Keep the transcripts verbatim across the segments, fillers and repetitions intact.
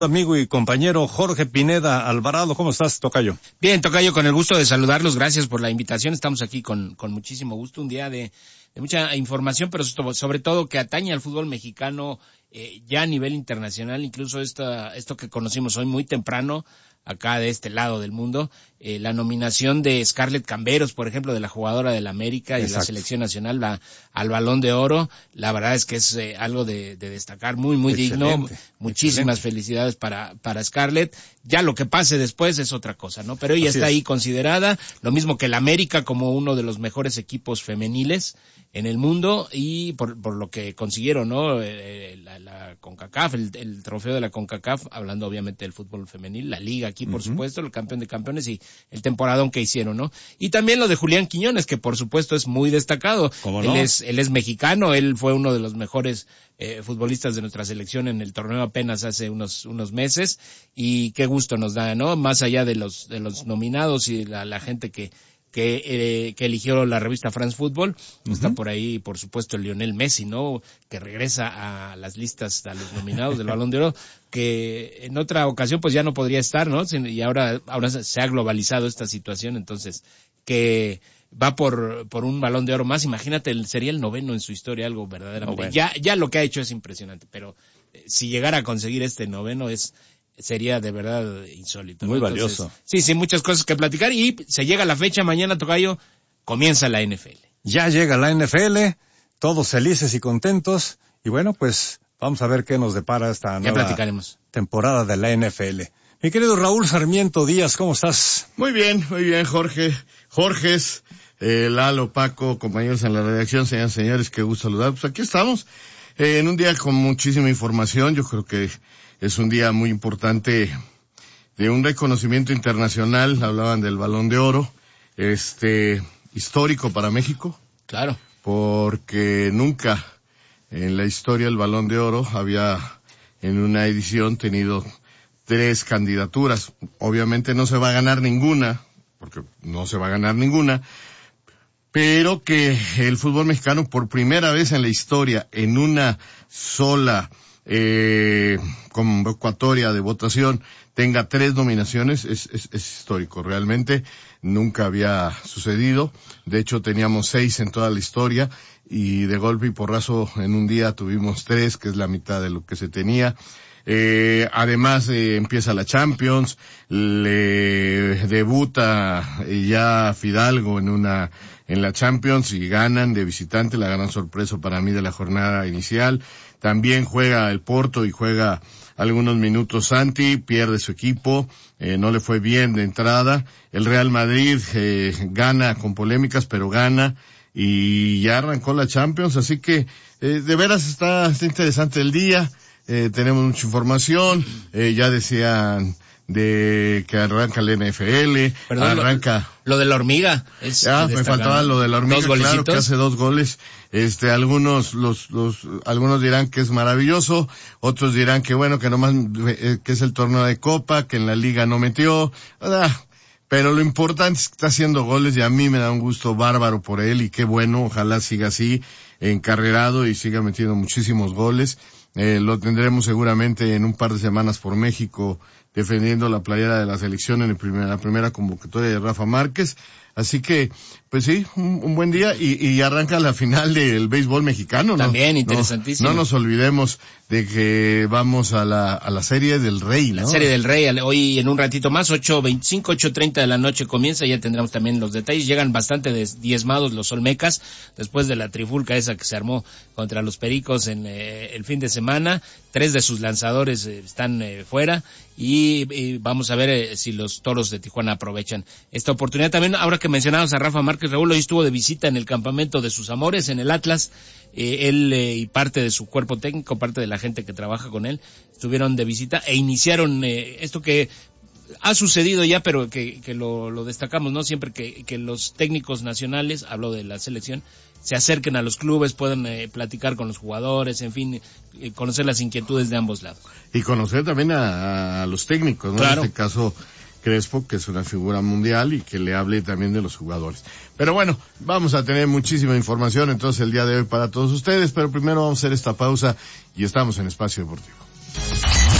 Amigo y compañero Jorge Pineda Alvarado, ¿cómo estás, tocayo? Bien, tocayo, con el gusto de saludarlos, gracias por la invitación, estamos aquí con, con muchísimo gusto, un día de, de mucha información, pero sobre todo que atañe al fútbol mexicano eh, ya a nivel internacional, incluso esta, esto que conocimos hoy muy temprano, acá de este lado del mundo, eh, la nominación de Scarlett Camberos, por ejemplo, de la jugadora del América y de la selección nacional la, al Balón de Oro, la verdad es que es eh, algo de, de destacar, muy, muy excelente, digno, muchísimas excelente. Felicidades para, para Scarlett, ya lo que pase después es otra cosa, ¿no? Pero ella Así está es. ahí considerada, lo mismo que el América como uno de los mejores equipos femeniles en el mundo y por, por lo que consiguieron, ¿no? Eh, la, la CONCACAF, el, el trofeo de la CONCACAF, hablando obviamente del fútbol femenil, la liga aquí, por uh-huh. supuesto, el campeón de campeones y el temporadón que hicieron, ¿no? Y también lo de Julián Quiñones, que por supuesto es muy destacado. ¿Cómo no? Él es, él es mexicano, él fue uno de los mejores eh, futbolistas de nuestra selección en el torneo apenas hace unos, unos meses y qué gusto nos da, ¿no? Más allá de los, de los nominados y la, la gente que, que, eh, que eligió la revista France Football, uh-huh. está por ahí, por supuesto, el Lionel Messi, ¿no? Que regresa a las listas, a los nominados del Balón de Oro, que en otra ocasión pues ya no podría estar, ¿no? Y ahora, ahora se ha globalizado esta situación, entonces, que va por, por un Balón de Oro más, imagínate, sería el noveno en su historia, algo verdaderamente. Oh, bueno. Ya, ya lo que ha hecho es impresionante, pero eh, si llegara a conseguir este noveno es, sería de verdad insólito, ¿no? Muy Entonces, valioso. Sí, sí, muchas cosas que platicar y se llega la fecha, mañana, tocayo, comienza la N F L. Ya llega la N F L, todos felices y contentos, y bueno, pues vamos a ver qué nos depara esta nueva temporada de la N F L. Mi querido Raúl Sarmiento Díaz, ¿cómo estás? Muy bien, muy bien, Jorge. Jorges, eh, Lalo, Paco, compañeros en la redacción, señoras y señores, qué gusto saludar. Pues aquí estamos, eh, en un día con muchísima información. Yo creo que es un día muy importante de un reconocimiento internacional. Hablaban del Balón de Oro, este, histórico para México. Claro. Porque nunca en la historia del Balón de Oro había en una edición tenido tres candidaturas. Obviamente no se va a ganar ninguna, porque no se va a ganar ninguna, pero que el fútbol mexicano por primera vez en la historia, en una sola eh, convocatoria de votación, tenga tres nominaciones, es, es, es histórico. Realmente nunca había sucedido. De hecho, teníamos seis en toda la historia, y de golpe y porrazo en un día tuvimos tres, que es la mitad de lo que se tenía. Eh, además eh, empieza la Champions, le debuta ya Fidalgo en una, en la Champions y ganan de visitante, la gran sorpresa para mí de la jornada inicial. También juega el Porto y juega algunos minutos Santi, pierde su equipo, eh, no le fue bien de entrada. El Real Madrid eh, gana con polémicas, pero gana y ya arrancó la Champions, así que eh, de veras está, está interesante el día. Eh, tenemos mucha información, eh, ya decían de que arranca la N F L, Perdón, arranca... Lo, lo de la hormiga. Es ya, me faltaba lo de la hormiga, claro, que hace dos goles. Este, algunos, los, los, algunos dirán que es maravilloso, otros dirán que bueno, que nomás, eh, que es el torneo de Copa, que en la Liga no metió, ah, pero lo importante es que está haciendo goles y a mí me da un gusto bárbaro por él y qué bueno, ojalá siga así, encarrerado y siga metiendo muchísimos goles. Eh, lo tendremos seguramente en un par de semanas por México defendiendo la playera de la selección en el primer, la primera convocatoria de Rafa Márquez. Así que, pues sí, un, un buen día y, y arranca la final del béisbol mexicano, ¿no? También interesantísimo. No, no nos olvidemos de que vamos a la, a la Serie del Rey, ¿no? La Serie del Rey, hoy en un ratito más, ocho veinticinco, ocho treinta de la noche comienza, ya tendremos también los detalles. Llegan bastante diezmados los olmecas, después de la trifulca esa que se armó contra los Pericos en eh, el fin de semana. Tres de sus lanzadores eh, están eh, fuera y, y vamos a ver eh, si los Toros de Tijuana aprovechan esta oportunidad. También, ahora que mencionamos a Rafa Márquez, Raúl, hoy estuvo de visita en el campamento de sus amores, en el Atlas. Eh, él eh, y parte de su cuerpo técnico, parte de la gente que trabaja con él, estuvieron de visita e iniciaron eh, esto que ha sucedido ya, pero que, que lo, lo destacamos, ¿no? Siempre que, que los técnicos nacionales, hablo de la selección, se acerquen a los clubes, puedan eh, platicar con los jugadores, en fin, eh, conocer las inquietudes de ambos lados. Y conocer también a, a los técnicos, ¿no? Claro. En este caso, Crespo, que es una figura mundial y que le hable también de los jugadores. Pero bueno, vamos a tener muchísima información entonces el día de hoy para todos ustedes, pero primero vamos a hacer esta pausa y estamos en Espacio Deportivo.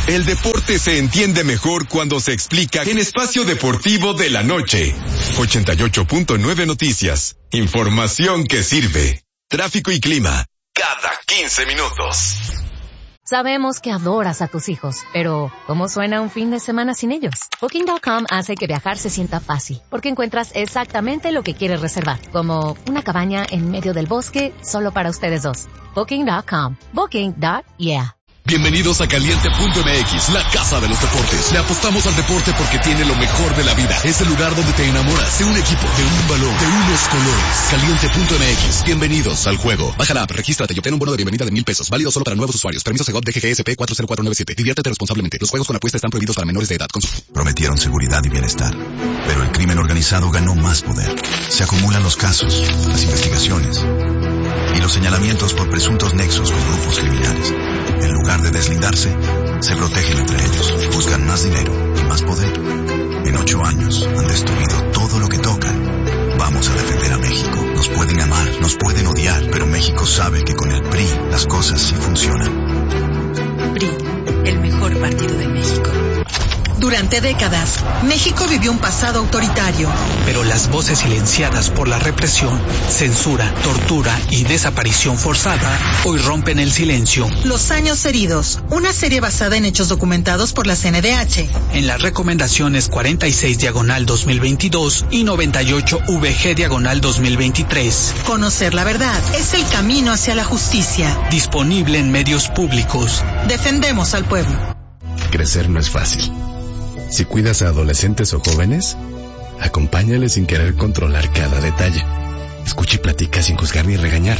El deporte se entiende mejor cuando se explica en Espacio Deportivo de la Noche. ochenta y ocho punto nueve Noticias. Información que sirve. Tráfico y clima. Cada quince minutos. Sabemos que adoras a tus hijos, pero ¿cómo suena un fin de semana sin ellos? Booking punto com hace que viajar se sienta fácil, porque encuentras exactamente lo que quieres reservar, como una cabaña en medio del bosque solo para ustedes dos. Booking punto com. Booking. Yeah. Bienvenidos a Caliente punto M X, la casa de los deportes. Le apostamos al deporte porque tiene lo mejor de la vida. Es el lugar donde te enamoras de un equipo, de un balón, de unos colores. Caliente punto M X. Bienvenidos al juego. Baja la app, regístrate y obtén un bono de bienvenida de mil pesos. Válido solo para nuevos usuarios. Permiso Segov D G G S P cuatro cero cuatro nueve siete. Diviértete responsablemente. Los juegos con apuesta están prohibidos para menores de edad. Consu- Prometieron seguridad y bienestar, pero el crimen organizado ganó más poder. Se acumulan los casos, las investigaciones y los señalamientos por presuntos nexos con grupos criminales. En lugar de deslindarse, se protegen entre ellos, buscan más dinero y más poder. En ocho años han destruido todo lo que tocan. Vamos a defender a México. Nos pueden amar, nos pueden odiar, pero México sabe que con el P R I las cosas sí funcionan. P R I, el mejor partido de México. Durante décadas, México vivió un pasado autoritario. Pero las voces silenciadas por la represión, censura, tortura y desaparición forzada hoy rompen el silencio. Los años heridos, una serie basada en hechos documentados por la C N D H. En las recomendaciones cuarenta y seis diagonal dos mil veintidós y noventa y ocho V G diagonal dos mil veintitrés. Conocer la verdad es el camino hacia la justicia. Disponible en medios públicos. Defendemos al pueblo. Crecer no es fácil. Si cuidas a adolescentes o jóvenes, acompáñales sin querer controlar cada detalle. Escucha y platica sin juzgar ni regañar.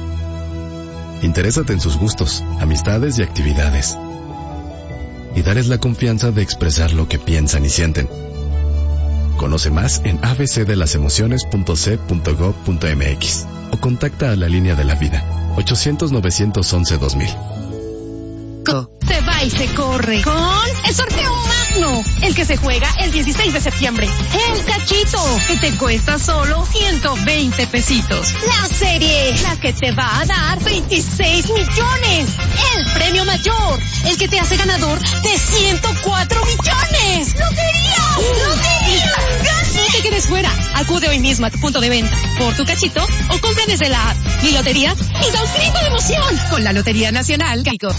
Interésate en sus gustos, amistades y actividades. Y dales la confianza de expresar lo que piensan y sienten. Conoce más en a b c de las emociones punto c punto gov punto m x o contacta a la línea de la vida ochocientos novecientos once dos mil. Se va y se corre con el sorteo magno, el que se juega el dieciséis de septiembre. El cachito, que te cuesta solo ciento veinte pesitos. La serie, la que te va a dar veintiséis millones. El premio mayor, el que te hace ganador de ciento cuatro millones. ¡Lotería! ¡Lotería! No te quedes fuera. Acude hoy mismo a tu punto de venta por tu cachito o compra desde la app Mi Lotería y da un grito de emoción con la Lotería Nacional. Caico.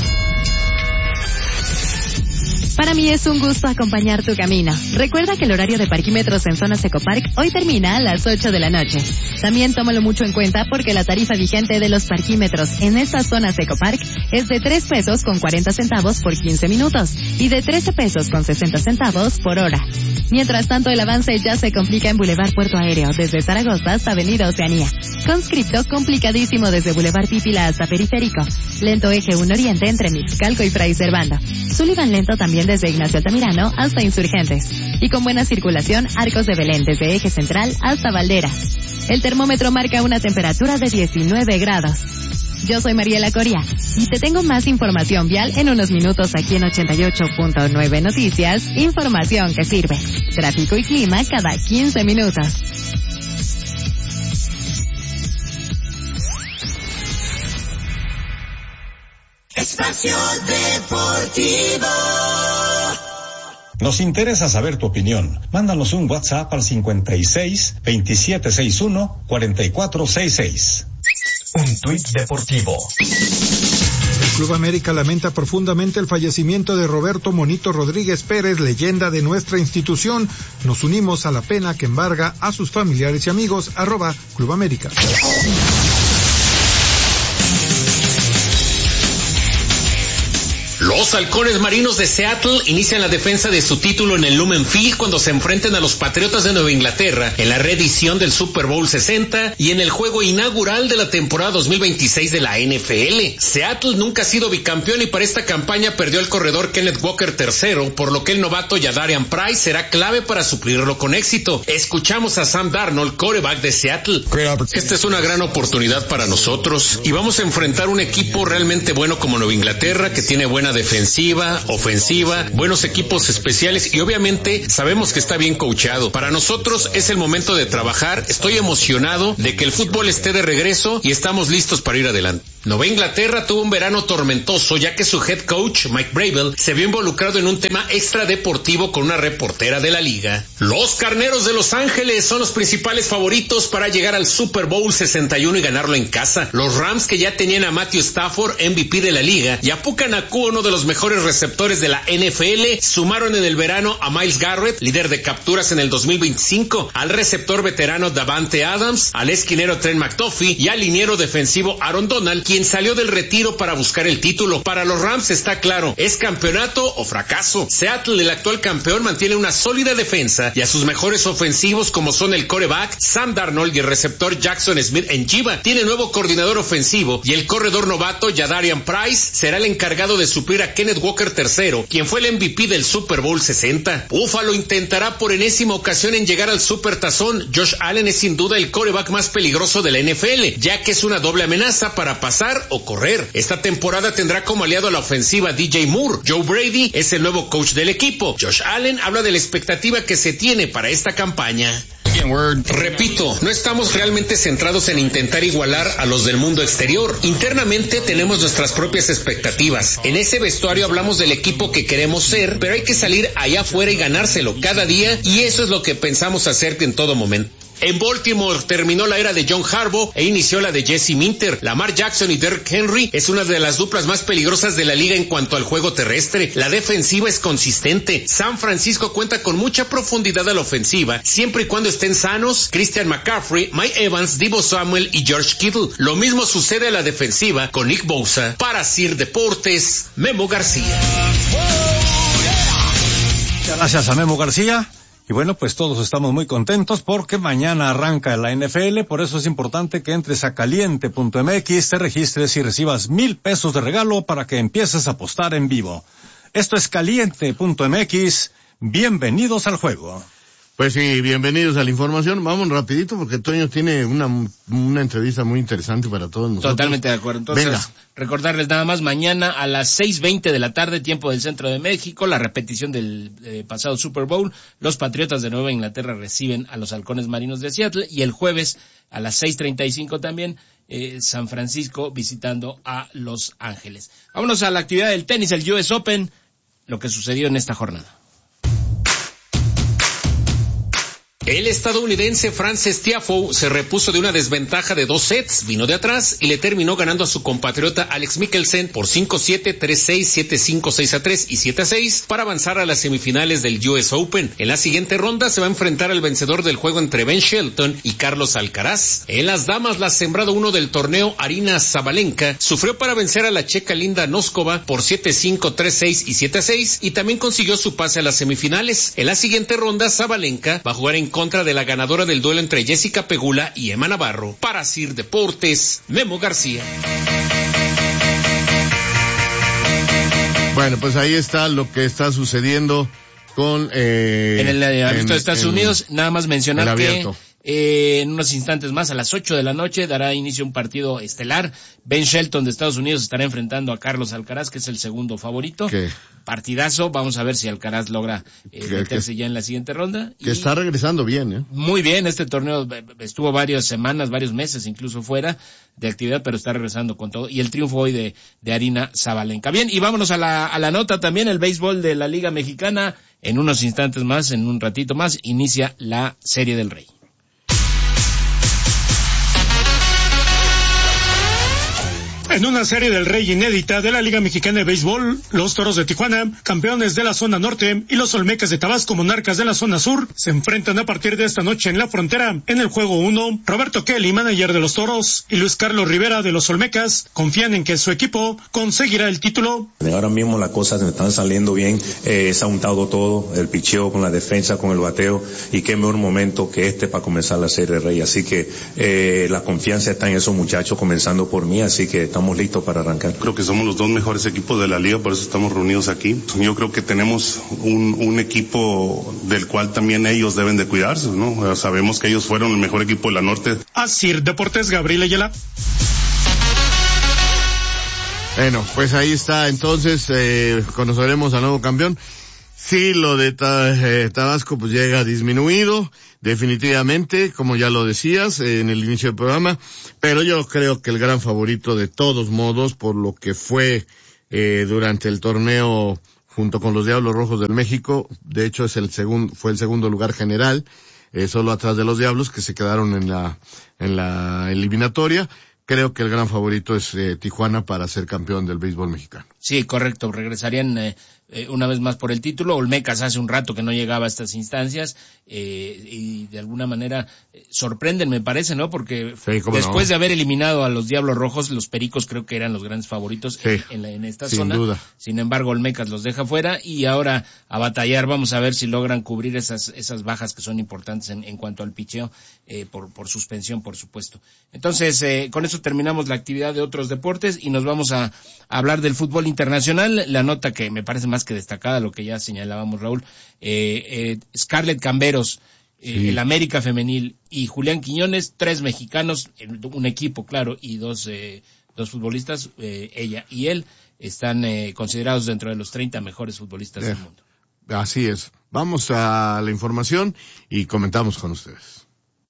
Para mí es un gusto acompañar tu camino. Recuerda que el horario de parquímetros en Zonas Ecopark hoy termina a las ocho de la noche. También tómalo mucho en cuenta porque la tarifa vigente de los parquímetros en estas zonas Ecopark es de tres pesos con cuarenta centavos por quince minutos y de trece pesos con sesenta centavos por hora. Mientras tanto, el avance ya se complica en Boulevard Puerto Aéreo, desde Zaragoza hasta Avenida Oceanía. Conscripto complicadísimo desde Boulevard Pípila hasta Periférico. Lento eje uno Oriente entre Mixcalco y Fray Servando. Sullivan lento también desde Ignacio Altamirano hasta Insurgentes. Y con buena circulación, Arcos de Belén desde Eje Central hasta Valderas. El termómetro marca una temperatura de diecinueve grados. Yo soy Mariela Coria y te tengo más información vial en unos minutos aquí en ochenta y ocho punto nueve Noticias. Información que sirve. Tráfico y clima cada quince minutos. Espacio Deportivo. Nos interesa saber tu opinión. Mándanos un WhatsApp al cincuenta y seis, veintisiete sesenta y uno, cuarenta y cuatro sesenta y seis. Un tuit deportivo. El Club América lamenta profundamente el fallecimiento de Roberto Monito Rodríguez Pérez, leyenda de nuestra institución. Nos unimos a la pena que embarga a sus familiares y amigos. Arroba Club América. Los halcones marinos de Seattle inician la defensa de su título en el Lumen Field cuando se enfrenten a los Patriotas de Nueva Inglaterra en la reedición del Super Bowl sesenta y en el juego inaugural de la temporada dos mil veintiséis de la N F L. Seattle nunca ha sido bicampeón y para esta campaña perdió el corredor Kenneth Walker tercero, por lo que el novato Yadarian Price será clave para suplirlo con éxito. Escuchamos a Sam Darnold, quarterback de Seattle. Esta es una gran oportunidad para nosotros y vamos a enfrentar un equipo realmente bueno como Nueva Inglaterra, que tiene buena defensiva, ofensiva, buenos equipos especiales y obviamente sabemos que está bien coachado. Para nosotros es el momento de trabajar. Estoy emocionado de que el fútbol esté de regreso y estamos listos para ir adelante. Nueva Inglaterra tuvo un verano tormentoso ya que su head coach, Mike Bravel, se vio involucrado en un tema extradeportivo con una reportera de la liga. Los Carneros de Los Ángeles son los principales favoritos para llegar al Super Bowl sesenta y uno y ganarlo en casa. Los Rams, que ya tenían a Matthew Stafford, M V P de la liga, y a Puka Nacua, uno de los mejores receptores de la N F L, sumaron en el verano a Myles Garrett, líder de capturas en el dos mil veinticinco, al receptor veterano Davante Adams, al esquinero Trent McDuffie y al liniero defensivo Aaron Donald, quien salió del retiro para buscar el título. Para los Rams está claro, es campeonato o fracaso. Seattle, el actual campeón, mantiene una sólida defensa y a sus mejores ofensivos, como son el quarterback Sam Darnold y el receptor Jackson Smith-Njigba, tiene nuevo coordinador ofensivo y el corredor novato Jadarian Price será el encargado de suplir a Kenneth Walker tercero, quien fue el M V P del Super Bowl sesenta. Buffalo intentará por enésima ocasión en llegar al Supertazón. Josh Allen es sin duda el quarterback más peligroso de la N F L, ya que es una doble amenaza para pasar o correr. Esta temporada tendrá como aliado a la ofensiva D J Moore. Joe Brady es el nuevo coach del equipo. Josh Allen habla de la expectativa que se tiene para esta campaña. Repito, no estamos realmente centrados en intentar igualar a los del mundo exterior. Internamente tenemos nuestras propias expectativas. En ese vestuario hablamos del equipo que queremos ser, pero hay que salir allá afuera y ganárselo cada día, y eso es lo que pensamos hacer en todo momento. En Baltimore terminó la era de John Harbaugh e inició la de Jesse Minter. Lamar Jackson y Derrick Henry es una de las duplas más peligrosas de la liga en cuanto al juego terrestre. La defensiva es consistente. San Francisco cuenta con mucha profundidad a la ofensiva, siempre y cuando estén sanos Christian McCaffrey, Mike Evans, Deebo Samuel y George Kittle. Lo mismo sucede a la defensiva con Nick Bosa. Para Sir Deportes, Memo García. Gracias a Memo García. Y bueno, pues todos estamos muy contentos porque mañana arranca la N F L, por eso es importante que entres a caliente punto m x, te registres y recibas mil pesos de regalo para que empieces a apostar en vivo. Esto es caliente punto m x, bienvenidos al juego. Pues sí, bienvenidos a la información. Vamos rapidito porque Toño tiene una una entrevista muy interesante para todos nosotros. Totalmente de acuerdo. Entonces, Venga. recordarles nada más, mañana a las seis veinte de la tarde, tiempo del centro de México, la repetición del eh, pasado Super Bowl. Los Patriotas de Nueva Inglaterra reciben a los Halcones Marinos de Seattle, y el jueves a las seis treinta y cinco también, eh, San Francisco visitando a Los Ángeles. Vámonos a la actividad del tenis, el U S Open, lo que sucedió en esta jornada. El estadounidense Frances Tiafoe se repuso de una desventaja de dos sets, vino de atrás y le terminó ganando a su compatriota Alex Michelsen por cinco siete, tres seis, siete cinco, seis a tres y siete a seis para avanzar a las semifinales del U S Open. En la siguiente ronda se va a enfrentar al vencedor del juego entre Ben Shelton y Carlos Alcaraz. En las damas, la sembrado uno del torneo, Aryna Sabalenka, sufrió para vencer a la checa Linda Noskova por siete cinco, tres seis y siete a seis y también consiguió su pase a las semifinales. En la siguiente ronda, Sabalenka va a jugar en contra de la ganadora del duelo entre Jessica Pegula y Emma Navarro. Para Sir Deportes, Memo García. Bueno, pues ahí está lo que está sucediendo con eh, en el abierto de Estados en, Unidos. Nada más mencionar que eh, en unos instantes más, a las ocho de la noche, dará inicio un partido estelar. Ben Shelton de Estados Unidos estará enfrentando a Carlos Alcaraz, que es el segundo favorito. ¿Qué? Partidazo, vamos a ver si Alcaraz logra eh, meterse ya en la siguiente ronda. Que y está regresando bien, ¿eh? Muy bien, este torneo estuvo varias semanas, varios meses incluso fuera de actividad, pero está regresando con todo. Y el triunfo hoy de, de Aryna Sabalenka. Bien, y vámonos a la, a la nota también, el béisbol de la Liga Mexicana. En unos instantes más, en un ratito más, inicia la Serie del Rey. En una Serie del Rey inédita de la Liga Mexicana de Béisbol, los Toros de Tijuana, campeones de la zona norte, y los Olmecas de Tabasco, monarcas de la zona sur, se enfrentan a partir de esta noche en la frontera. En el juego uno, Roberto Kelly, manager de los Toros, y Luis Carlos Rivera de los Olmecas, confían en que su equipo conseguirá el título. Ahora mismo las cosas me están saliendo bien, eh, se ha untado todo, el picheo con la defensa, con el bateo, y qué mejor momento que este para comenzar la Serie del Rey. Así que eh, la confianza está en esos muchachos, comenzando por mí, así que estamos listos para arrancar. Creo que somos los dos mejores equipos de la liga, por eso estamos reunidos aquí. Yo creo que tenemos un, un equipo del cual también ellos deben de cuidarse, ¿no? Sabemos que ellos fueron el mejor equipo de la norte. Así, Deportes, Gabriel Ayala. Bueno, pues ahí está, entonces, eh, conoceremos al nuevo campeón. Sí, lo de eh, Tabasco pues llega disminuido, definitivamente, como ya lo decías eh, en el inicio del programa, pero yo creo que el gran favorito de todos modos, por lo que fue eh, durante el torneo junto con los Diablos Rojos del México, de hecho es el segundo, fue el segundo lugar general, eh, solo atrás de los Diablos que se quedaron en la, en la eliminatoria. Creo que el gran favorito es eh, Tijuana para ser campeón del béisbol mexicano. Sí, correcto. Regresarían eh, eh, una vez más por el título. Olmecas hace un rato que no llegaba a estas instancias eh, y de alguna manera eh, sorprenden, me parece, ¿no? Porque sí, después no. de haber eliminado a los Diablos Rojos, los Pericos creo que eran los grandes favoritos sí, en, la, en esta sin zona. Sin duda. Sin embargo, Olmecas los deja fuera y ahora a batallar. Vamos a ver si logran cubrir esas esas bajas que son importantes en, en cuanto al picheo, eh, por, por suspensión, por supuesto. Entonces, eh, con eso terminamos la actividad de otros deportes y nos vamos a, a hablar del fútbol internacional. La nota que me parece más que destacada, lo que ya señalábamos, Raúl, eh, eh, Scarlett Camberos, eh, sí. el América Femenil y Julián Quiñones, tres mexicanos, un equipo, claro, y dos, eh, dos futbolistas, eh, ella y él, están eh, considerados dentro de los treinta mejores futbolistas eh, del mundo. Así es. Vamos a la información y comentamos con ustedes.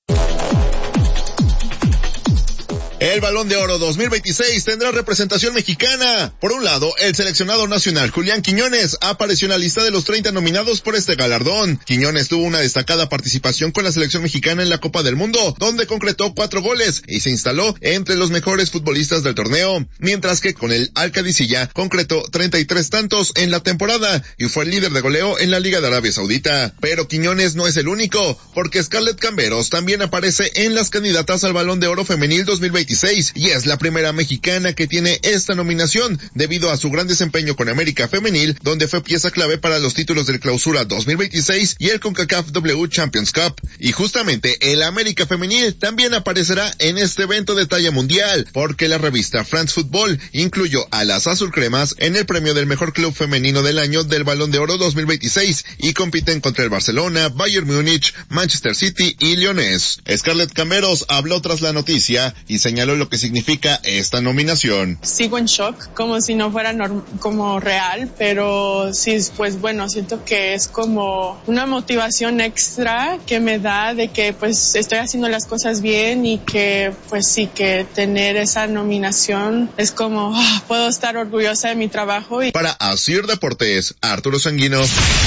El Balón de Oro dos mil veintiséis tendrá representación mexicana. Por un lado, el seleccionado nacional Julián Quiñones apareció en la lista de los treinta nominados por este galardón. Quiñones tuvo una destacada participación con la selección mexicana en la Copa del Mundo, donde concretó cuatro goles y se instaló entre los mejores futbolistas del torneo, mientras que con el Al-Qadisiyah concretó treinta y tres tantos en la temporada y fue el líder de goleo en la Liga de Arabia Saudita. Pero Quiñones no es el único, porque Scarlett Camberos también aparece en las candidatas al Balón de Oro Femenil dos mil veintiséis y es la primera mexicana que tiene esta nominación debido a su gran desempeño con América Femenil, donde fue pieza clave para los títulos del Clausura dos mil veintiséis y el CONCACAF W Champions Cup. Y justamente el América Femenil también aparecerá en este evento de talla mundial, porque la revista France Football incluyó a las azulcremas en el premio del mejor club femenino del año del Balón de Oro dos mil veintiséis y compiten contra el Barcelona, Bayern Múnich, Manchester City y Lyonés. Scarlett Camberos habló tras la noticia y señaló lo que significa esta nominación. Sigo en shock, como si no fuera norm- como real, pero sí, pues bueno, siento que es como una motivación extra que me da de que pues estoy haciendo las cosas bien y que pues sí, que tener esa nominación es como oh, puedo estar orgullosa de mi trabajo. Y... Para Asir Deportes, Arturo Sanguino.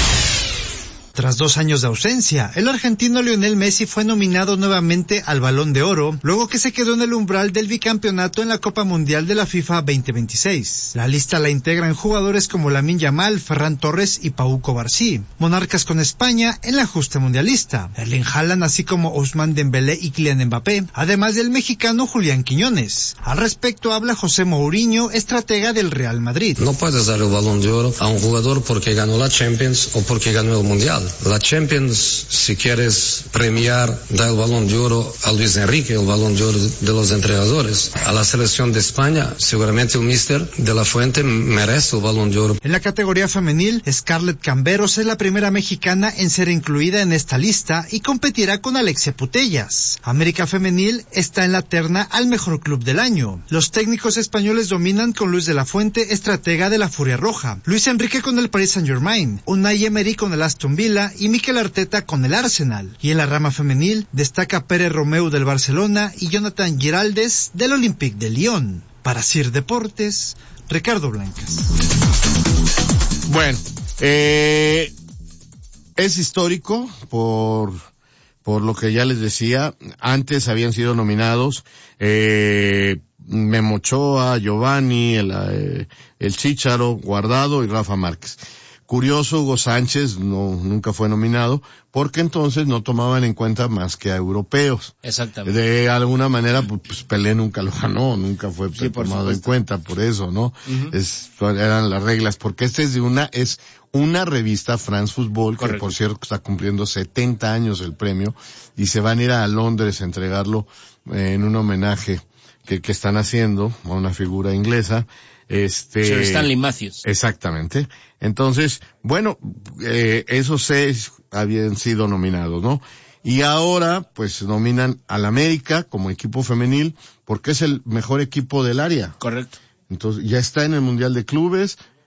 Tras dos años de ausencia, el argentino Lionel Messi fue nominado nuevamente al Balón de Oro, luego que se quedó en el umbral del bicampeonato en la Copa Mundial de la FIFA veinte veintiséis. La lista la integran jugadores como Lamine Yamal, Ferran Torres y Pau Cubarsí, monarcas con España en la justa mundialista, Erling Haaland así como Ousmane Dembélé y Kylian Mbappé, además del mexicano Julián Quiñones. Al respecto habla José Mourinho, estratega del Real Madrid. No puedes dar el Balón de Oro a un jugador porque ganó la Champions o porque ganó el Mundial. La Champions, si quieres premiar, da el Balón de Oro a Luis Enrique, el Balón de Oro de los entrenadores. A la selección de España, seguramente el míster de la Fuente merece el Balón de Oro. En la categoría femenil, Scarlett Camberos es la primera mexicana en ser incluida en esta lista y competirá con Alexia Putellas. América Femenil está en la terna al mejor club del año. Los técnicos españoles dominan con Luis de la Fuente, estratega de la Furia Roja, Luis Enrique con el Paris Saint-Germain, Unai Emery con el Aston Villa y Mikel Arteta con el Arsenal. Y en la rama femenil destaca Pérez Romeu del Barcelona y Jonathan Giraldes del Olympique de Lyon. Para Sir Deportes, Ricardo Blancas. Bueno, eh, es histórico por por lo que ya les decía. Antes habían sido nominados eh, Memo Ochoa, Giovanni, el, eh, el Chícharo, Guardado y Rafa Márquez. Curioso, Hugo Sánchez no, nunca fue nominado, porque entonces no tomaban en cuenta más que a europeos. Exactamente. De alguna manera, pues Pelé nunca lo ganó, nunca fue sí, tomado en cuenta, por eso, ¿no? Uh-huh. Es, eran las reglas, porque este es de una, es una revista, France Football, Correcto. Que por cierto está cumpliendo setenta años el premio, y se van a ir a Londres a entregarlo eh, en un homenaje que, que están haciendo a una figura inglesa. Este, Sir Stanley Matthews. Exactamente. Entonces, bueno, eh, esos seis habían sido nominados, ¿no? Y ahora, pues, nominan al América como equipo femenil porque es el mejor equipo del área. Correcto. Entonces, ya está en el Mundial de Clubes,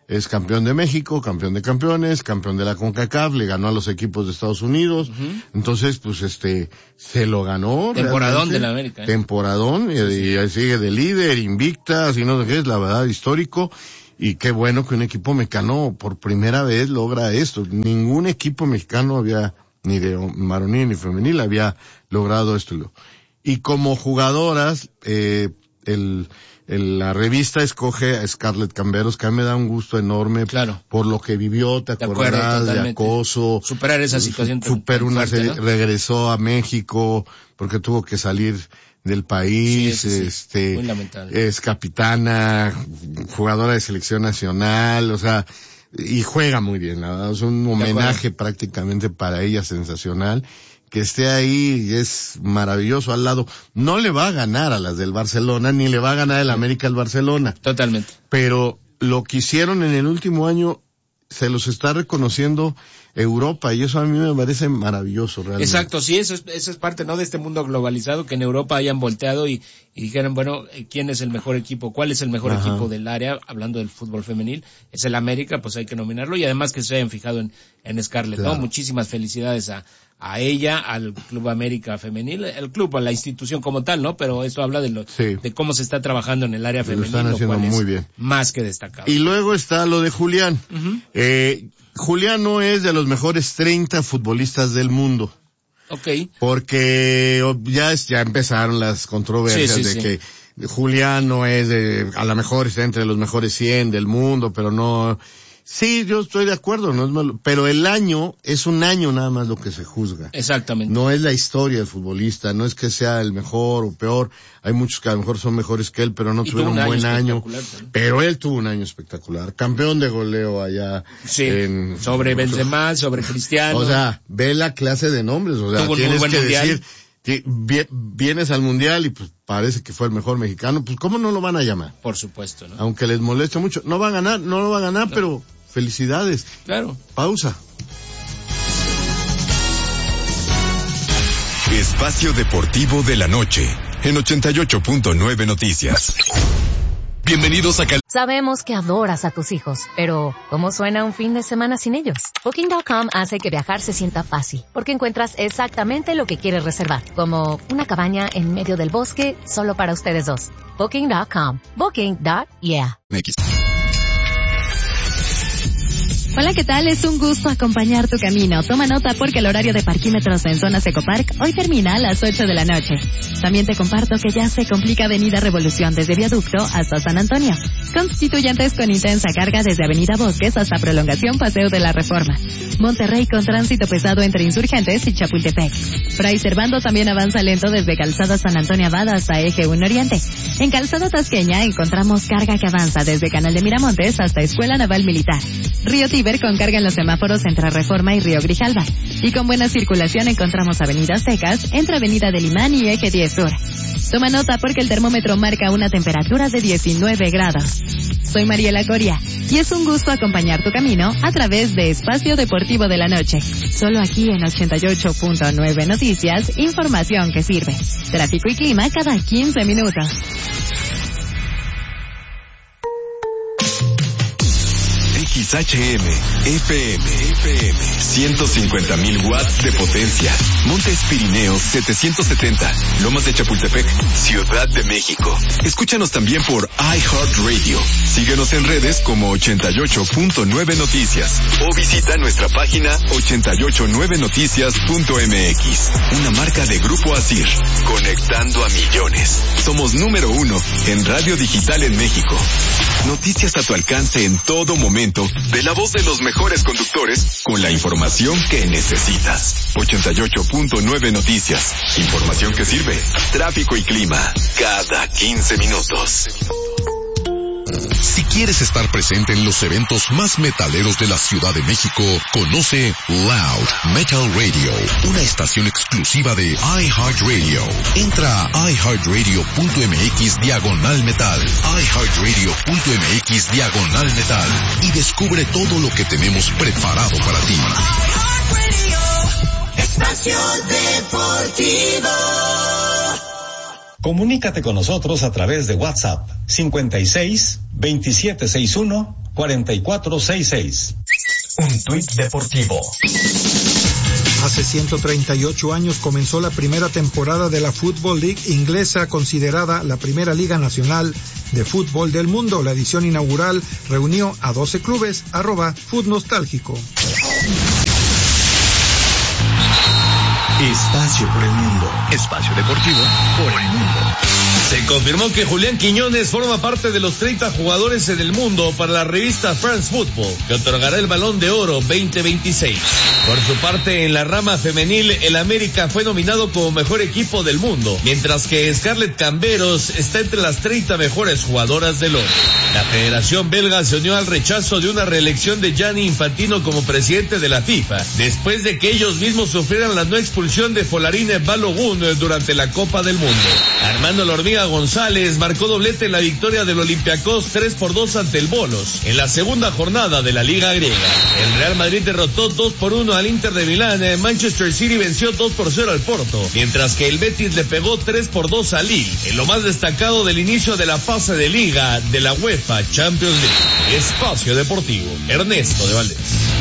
es campeón de México, campeón de campeones, campeón de la CONCACAF, le ganó a los equipos de Estados Unidos, uh-huh. entonces pues este, se lo ganó. Temporadón de la América. ¿eh? Temporadón, sí, sí. Y, y sigue de líder, invicta, así no sé qué, es la verdad histórico, y qué bueno que un equipo mexicano por primera vez logra esto. Ningún equipo mexicano había, ni de varonil ni femenil, había logrado esto. Y como jugadoras, eh, el, el, la revista escoge a Scarlett Camberos, que a mí me da un gusto enorme. Claro. Por lo que vivió, te acuerdas, de acoso. Superar esa situación. Super una fuerte, ¿no? Regresó a México porque tuvo que salir del país, sí, sí, sí. este, muy lamentable. Es capitana, jugadora de selección nacional, o sea, y juega muy bien, la verdad, es un homenaje prácticamente para ella sensacional. Que esté ahí es maravilloso al lado. No le va a ganar a las del Barcelona, ni le va a ganar el América al Barcelona. Totalmente. Pero lo que hicieron en el último año se los está reconociendo Europa, y eso a mí me parece maravilloso realmente. Exacto, sí, eso es, eso es parte, ¿no?, de este mundo globalizado, que en Europa hayan volteado y, y dijeron, bueno, ¿quién es el mejor equipo? ¿Cuál es el mejor Ajá. equipo del área? Hablando del fútbol femenil, es el América, pues hay que nominarlo, y además que se hayan fijado en, en Scarlett, claro. ¿no? Muchísimas felicidades a, a ella, al Club América Femenil, el club, a la institución como tal, ¿no? Pero esto habla de lo, sí. de cómo se está trabajando en el área femenil, lo están haciendo lo cual muy es bien. Más que destacado. Y luego está lo de Julián. Uh-huh. Eh, Julián no es de los mejores treinta futbolistas del mundo. Okay. Porque ya es, ya empezaron las controversias sí, sí, de sí. que Julián no es de, a lo mejor está entre los mejores cien del mundo, pero no. Sí, yo estoy de acuerdo, no es malo, pero el año es un año nada más lo que se juzga. Exactamente. No es la historia del futbolista, no es que sea el mejor o peor. Hay muchos que a lo mejor son mejores que él, pero no y tuvieron un, un buen año. año pero él tuvo un año espectacular. Campeón de goleo allá. Sí. En, sobre Benzema, sobre Cristiano. O sea, ve la clase de nombres, o sea, tuvo tienes que mundial. decir que vienes al mundial y pues parece que fue el mejor mexicano, pues ¿cómo no lo van a llamar? Por supuesto, ¿no? Aunque les moleste mucho. No va a ganar, no lo va a ganar, no. pero felicidades. Claro. Pausa. Espacio Deportivo de la Noche, en ochenta y ocho punto nueve Noticias. Bienvenidos a Cal... Sabemos que adoras a tus hijos, pero ¿cómo suena un fin de semana sin ellos? Booking punto com hace que viajar se sienta fácil, porque encuentras exactamente lo que quieres reservar, como una cabaña en medio del bosque solo para ustedes dos. Booking punto com. Booking. Yeah. Hola, ¿qué tal? Es un gusto acompañar tu camino. Toma nota porque el horario de parquímetros en Zonas Ecopark hoy termina a las ocho de la noche. También te comparto que ya se complica Avenida Revolución desde Viaducto hasta San Antonio. Constituyentes con intensa carga desde Avenida Bosques hasta Prolongación Paseo de la Reforma. Monterrey con tránsito pesado entre Insurgentes y Chapultepec. Fray Servando también avanza lento desde Calzada San Antonio Abad hasta Eje uno Oriente. En Calzada Tasqueña encontramos carga que avanza desde Canal de Miramontes hasta Escuela Naval Militar. Río Tíber con carga en los semáforos entre Reforma y Río Grijalva. Y con buena circulación encontramos avenidas secas entre Avenida del Imán y Eje diez Sur. Toma nota porque el termómetro marca una temperatura de diecinueve grados. Soy Mariela Coria y es un gusto acompañar tu camino a través de Espacio Deportivo de la Noche. Solo aquí en ochenta y ocho punto nueve Noticias, información que sirve. Tráfico y clima cada quince minutos. X H M, F M, F M, ciento cincuenta mil watts de potencia. Montes Pirineos setecientos setenta, Lomas de Chapultepec, Ciudad de México. Escúchanos también por iHeartRadio. Síguenos en redes como ochenta y ocho punto nueve Noticias o visita nuestra página ochenta y ocho nueve noticias punto m x. Una marca de Grupo Asir, conectando a millones. Somos número uno en radio digital en México. Noticias a tu alcance en todo momento, de la voz de los mejores conductores, con la información que necesitas. ochenta y ocho punto nueve Noticias. Información que sirve. Tráfico y clima. Cada quince minutos. Si quieres estar presente en los eventos más metaleros de la Ciudad de México, conoce Loud Metal Radio, una estación exclusiva de iHeartRadio. Entra a iHeartRadio punto m x diagonal metal, iHeartRadio punto m x diagonal metal, y descubre todo lo que tenemos preparado para ti. Espacio Deportivo. Comunícate con nosotros a través de WhatsApp cincuenta y seis, veintisiete sesenta y uno, cuatro cuatro seis seis. Un tuit deportivo. Hace ciento treinta y ocho años comenzó la primera temporada de la Football League inglesa, considerada la primera liga nacional de fútbol del mundo. La edición inaugural reunió a doce clubes, arroba Food Nostálgico. Espacio por el mundo. Espacio deportivo por el mundo. Se confirmó que Julián Quiñones forma parte de los treinta jugadores en el mundo para la revista France Football, que otorgará el Balón de Oro veinte veintiséis. Por su parte, en la rama femenil, el América fue nominado como mejor equipo del mundo, mientras que Scarlett Camberos está entre las treinta mejores jugadoras del oro. La Federación Belga se unió al rechazo de una reelección de Gianni Infantino como presidente de la FIFA, después de que ellos mismos sufrieran la no expulsión de Folarine Balogun durante la Copa del Mundo. Armando La Hormiga González marcó doblete en la victoria del Olympiacos tres por dos ante el Bolos en la segunda jornada de la Liga Griega. El Real Madrid derrotó dos por uno al Inter de Milán. Manchester City venció dos por cero al Porto, mientras que el Betis le pegó tres por dos al Lille, en lo más destacado del inicio de la fase de Liga de la UEFA Champions League. Espacio Deportivo, Ernesto de Valdés.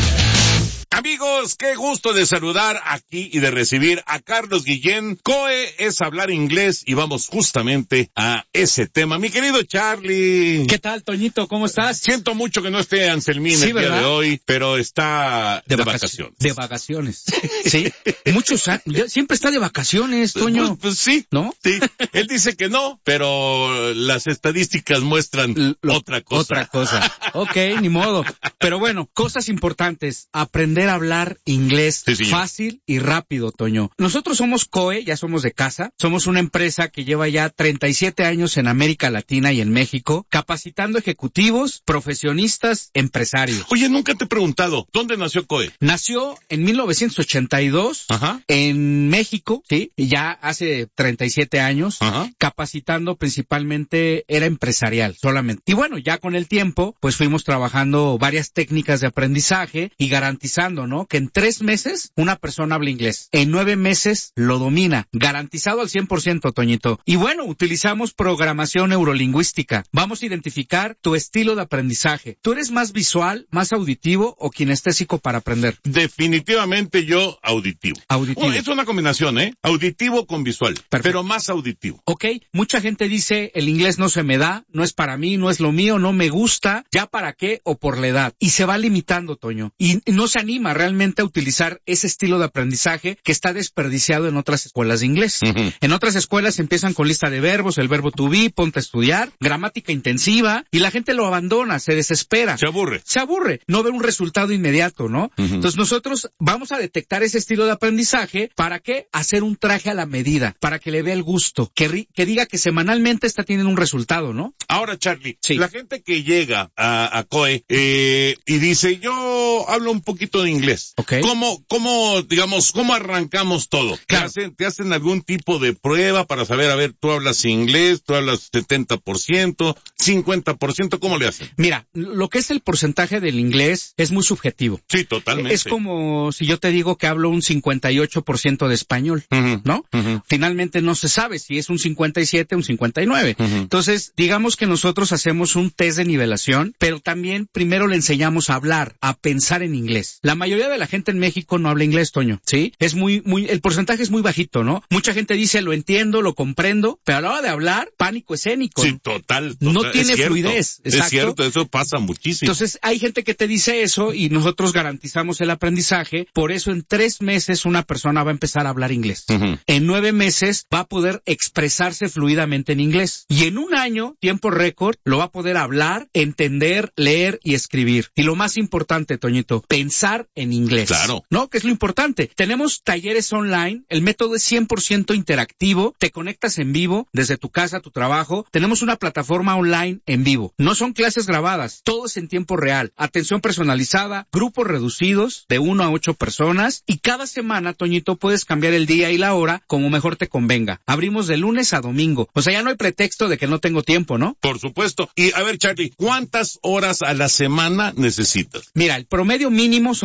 Amigos, qué gusto de saludar aquí y de recibir a Carlos Guillén. C O E es hablar inglés y vamos justamente a ese tema. Mi querido Charlie. ¿Qué tal, Toñito? ¿Cómo estás? Siento mucho que no esté Anselmín sí, el día de hoy, pero está de, de vacaciones. De vacaciones. Sí. Muchos años. Siempre está de vacaciones, Toño. Pues, pues sí. ¿No? Sí. Él dice que no, pero las estadísticas muestran Lo, otra cosa. Otra cosa. Ok, ni modo. Pero bueno, cosas importantes. Aprender a hablar inglés sí, fácil y rápido, Toño. Nosotros somos C O E, ya somos de casa, somos una empresa que lleva ya treinta y siete años en América Latina y en México, capacitando ejecutivos, profesionistas, empresarios. Oye, nunca te he preguntado, ¿dónde nació C O E? Nació en mil novecientos ochenta y dos, Ajá. en México, sí, ya hace treinta y siete años, Ajá. capacitando principalmente, era empresarial solamente. Y bueno, ya con el tiempo, pues fuimos trabajando varias técnicas de aprendizaje y garantizando, ¿no? Que en tres meses una persona habla inglés. En nueve meses lo domina. Garantizado al cien por ciento, Toñito. Y bueno, utilizamos programación neurolingüística. Vamos a identificar tu estilo de aprendizaje. ¿Tú eres más visual, más auditivo o kinestésico para aprender? Definitivamente yo auditivo. Auditivo. Oh, es una combinación, ¿eh? Auditivo con visual. Perfecto. Pero más auditivo. Ok. Mucha gente dice, el inglés no se me da, no es para mí, no es lo mío, no me gusta. ¿Ya para qué? O por la edad. Y se va limitando, Toño. Y no se anima realmente a utilizar ese estilo de aprendizaje que está desperdiciado en otras escuelas de inglés. Uh-huh. En otras escuelas empiezan con lista de verbos, el verbo to be, ponte a estudiar, gramática intensiva, y la gente lo abandona, se desespera. Se aburre. Se aburre, no ve un resultado inmediato, ¿no? Uh-huh. Entonces nosotros vamos a detectar ese estilo de aprendizaje, ¿para qué? Hacer un traje a la medida, para que le dé el gusto, que, ri- que diga que semanalmente está teniendo un resultado, ¿no? Ahora, Charlie, sí. La gente que llega a, a C O E eh, y dice, yo hablo un poquito de inglés. Okay. ¿Cómo, cómo, digamos, cómo arrancamos todo? Claro. ¿Te hacen, te hacen algún tipo de prueba para saber, a ver, tú hablas inglés, tú hablas setenta por ciento, cincuenta por ciento, ¿cómo le hacen? Mira, lo que es el porcentaje del inglés es muy subjetivo. Sí, totalmente. Es como si yo te digo que hablo un cincuenta y ocho por ciento de español, uh-huh. ¿no? Uh-huh. Finalmente no se sabe si es un cincuenta y siete o un cincuenta y nueve. Uh-huh. Entonces, digamos que nosotros hacemos un test de nivelación, pero también primero le enseñamos a hablar, a pensar en inglés. La mayoría de la gente en México no habla inglés, Toño, ¿sí? Es muy, muy, el porcentaje es muy bajito, ¿no? Mucha gente dice, lo entiendo, lo comprendo, pero a la hora de hablar, pánico escénico. Sí, total, total. No tiene es cierto, fluidez. Exacto. Es cierto, eso pasa muchísimo. Entonces, hay gente que te dice eso y nosotros garantizamos el aprendizaje, por eso en tres meses una persona va a empezar a hablar inglés. Uh-huh. En nueve meses va a poder expresarse fluidamente en inglés. Y en un año, tiempo récord, lo va a poder hablar, entender, leer y escribir. Y lo más importante, Toñito, pensar en inglés. Claro. ¿No? Que es lo importante. Tenemos talleres online, el método es cien por ciento interactivo, te conectas en vivo desde tu casa, tu trabajo. Tenemos una plataforma online en vivo. No son clases grabadas, todo es en tiempo real. Atención personalizada, grupos reducidos de uno a ocho personas y cada semana, Toñito, puedes cambiar el día y la hora como mejor te convenga. Abrimos de lunes a domingo. O sea, ya no hay pretexto de que no tengo tiempo, ¿no? Por supuesto. Y a ver, Charlie, ¿cuántas horas a la semana necesitas? Mira, el promedio mínimo son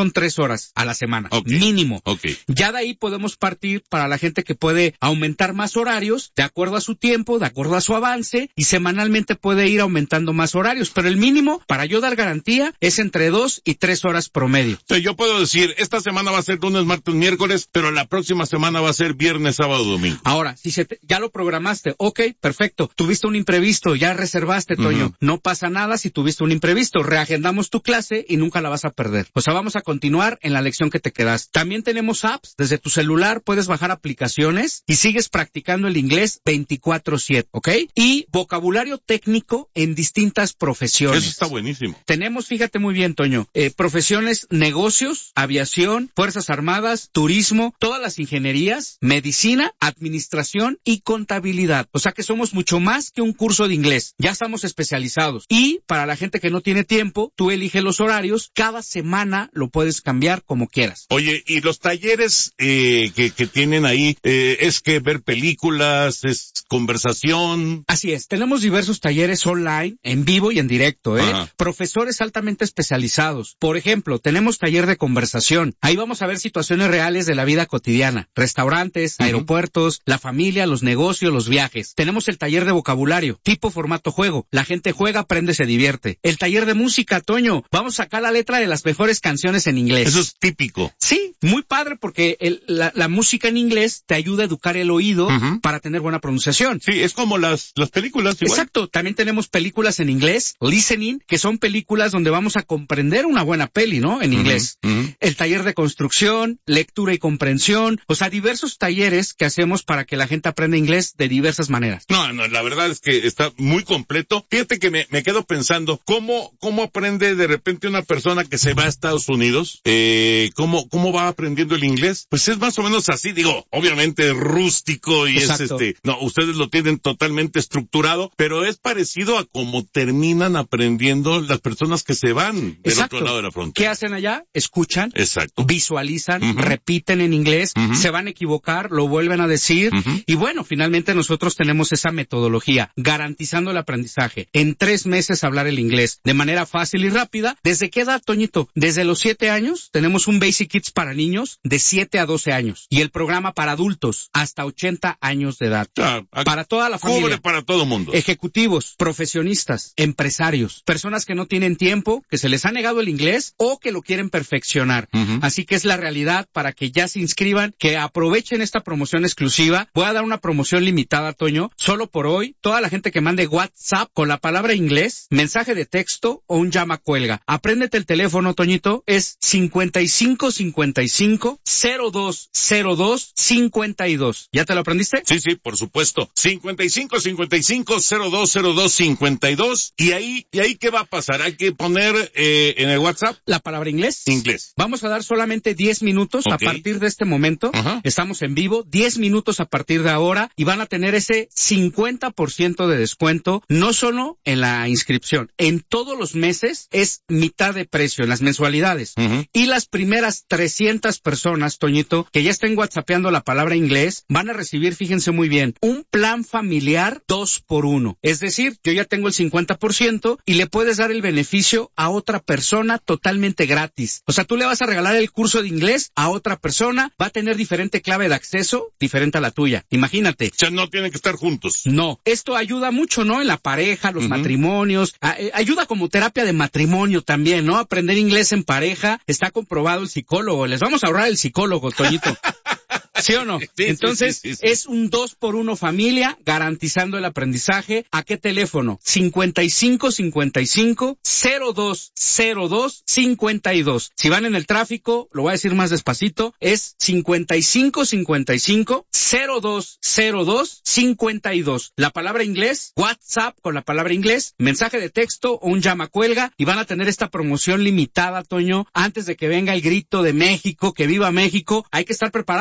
son tres horas a la semana, okay. mínimo. Okay. Ya de ahí podemos partir para la gente que puede aumentar más horarios, de acuerdo a su tiempo, de acuerdo a su avance, y semanalmente puede ir aumentando más horarios, pero el mínimo, para yo dar garantía, es entre dos y tres horas promedio. O sea, yo puedo decir, esta semana va a ser lunes, martes, miércoles, pero la próxima semana va a ser viernes, sábado, domingo. Ahora, si se te, ya lo programaste, ok, perfecto, tuviste un imprevisto, ya reservaste, Toño, uh-huh. no pasa nada si tuviste un imprevisto, reagendamos tu clase y nunca la vas a perder. O sea, vamos a continuar en la lección que te quedas. También tenemos apps, desde tu celular puedes bajar aplicaciones y sigues practicando el inglés veinticuatro siete, ¿ok? Y vocabulario técnico en distintas profesiones. Eso está buenísimo. Tenemos, fíjate muy bien, Toño, eh, profesiones, negocios, aviación, fuerzas armadas, turismo, todas las ingenierías, medicina, administración y contabilidad. O sea que somos mucho más que un curso de inglés. Ya estamos especializados. Y para la gente que no tiene tiempo, tú eliges los horarios. Cada semana lo puedes cambiar como quieras. Oye, y los talleres eh, que, que tienen ahí, eh, es que ver películas, es conversación. Así es. Tenemos diversos talleres online, en vivo y en directo, ¿eh? Ajá. Profesores altamente especializados. Por ejemplo, tenemos taller de conversación. Ahí vamos a ver situaciones reales de la vida cotidiana. Restaurantes, uh-huh. aeropuertos, la familia, los negocios, los viajes. Tenemos el taller de vocabulario, tipo formato juego. La gente juega, aprende, se divierte. El taller de música, Toño. Vamos a sacar la letra de las mejores canciones en inglés. Eso es típico. Sí, muy padre porque el, la, la música en inglés te ayuda a educar el oído uh-huh. para tener buena pronunciación. Sí, es como las, las películas igual. Exacto. También tenemos películas en inglés, listening, que son películas donde vamos a comprender una buena peli, ¿no? En inglés. Uh-huh. Uh-huh. El taller de construcción, lectura y comprensión. O sea, diversos talleres que hacemos para que la gente aprenda inglés de diversas maneras. No, no, la verdad es que está muy completo. Fíjate que me, me quedo pensando, ¿cómo, cómo aprende de repente una persona que se va a Estados Unidos? Eh, ¿cómo, cómo va aprendiendo el inglés? Pues es más o menos así, digo, obviamente rústico y Exacto. es este, no, ustedes lo tienen totalmente estructurado, pero es parecido a cómo terminan aprendiendo las personas que se van del Exacto. otro lado de la frontera. ¿Qué hacen allá? Escuchan, Exacto. visualizan, uh-huh. repiten en inglés, uh-huh. se van a equivocar, lo vuelven a decir, uh-huh. y bueno, finalmente nosotros tenemos esa metodología, garantizando el aprendizaje. En tres meses hablar el inglés, de manera fácil y rápida. ¿Desde qué edad, Toñito? Desde los siete años, tenemos un Basic Kids para niños de siete a doce años, y el programa para adultos hasta ochenta años de edad. Ah, para toda la familia. Cubre para todo mundo. Ejecutivos, profesionistas, empresarios, personas que no tienen tiempo, que se les ha negado el inglés o que lo quieren perfeccionar. Uh-huh. Así que es la realidad para que ya se inscriban, que aprovechen esta promoción exclusiva. Voy a dar una promoción limitada, Toño, solo por hoy. Toda la gente que mande WhatsApp con la palabra inglés, mensaje de texto o un llama cuelga. Apréndete el teléfono, Toñito, es cincuenta y cinco cincuenta y cinco cero dos cero dos cincuenta y dos. ¿Ya te lo aprendiste? Sí, sí, por supuesto. cincuenta y cinco cincuenta y cinco cero dos cero dos cincuenta y dos. Y ahí, y ahí ¿qué va a pasar? Hay que poner eh, en el WhatsApp la palabra inglés. Inglés. Vamos a dar solamente diez minutos okay. a partir de este momento. Uh-huh. Estamos en vivo, diez minutos a partir de ahora y van a tener ese cincuenta por ciento de descuento, no solo en la inscripción, en todos los meses es mitad de precio en las mensualidades. Uh-huh. Y las primeras trescientas personas, Toñito, que ya estén whatsappeando la palabra inglés, van a recibir, fíjense muy bien, un plan familiar dos por uno. Es decir, yo ya tengo el cincuenta por ciento y le puedes dar el beneficio a otra persona totalmente gratis. O sea, tú le vas a regalar el curso de inglés a otra persona, va a tener diferente clave de acceso, diferente a la tuya. Imagínate. O sea, no tienen que estar juntos. No. Esto ayuda mucho, ¿no? En la pareja, los uh-huh. matrimonios. A, eh, ayuda como terapia de matrimonio también, ¿no? Aprender inglés en pareja. Está comprobado el psicólogo. Les vamos a ahorrar el psicólogo, Toñito. ¿Sí o no? Sí, Entonces, sí, sí, sí, sí. es un dos por uno familia, garantizando el aprendizaje. ¿A qué teléfono? cincuenta y cinco cincuenta y cinco cero dos cero dos cincuenta y dos. Si van en el tráfico, lo voy a decir más despacito, es cincuenta y cinco cincuenta y cinco cero dos cero dos cincuenta y dos. La palabra inglés, WhatsApp con la palabra inglés, mensaje de texto o un llama cuelga y van a tener esta promoción limitada, Toño, antes de que venga el grito de México, que viva México. Hay que estar preparado, mejor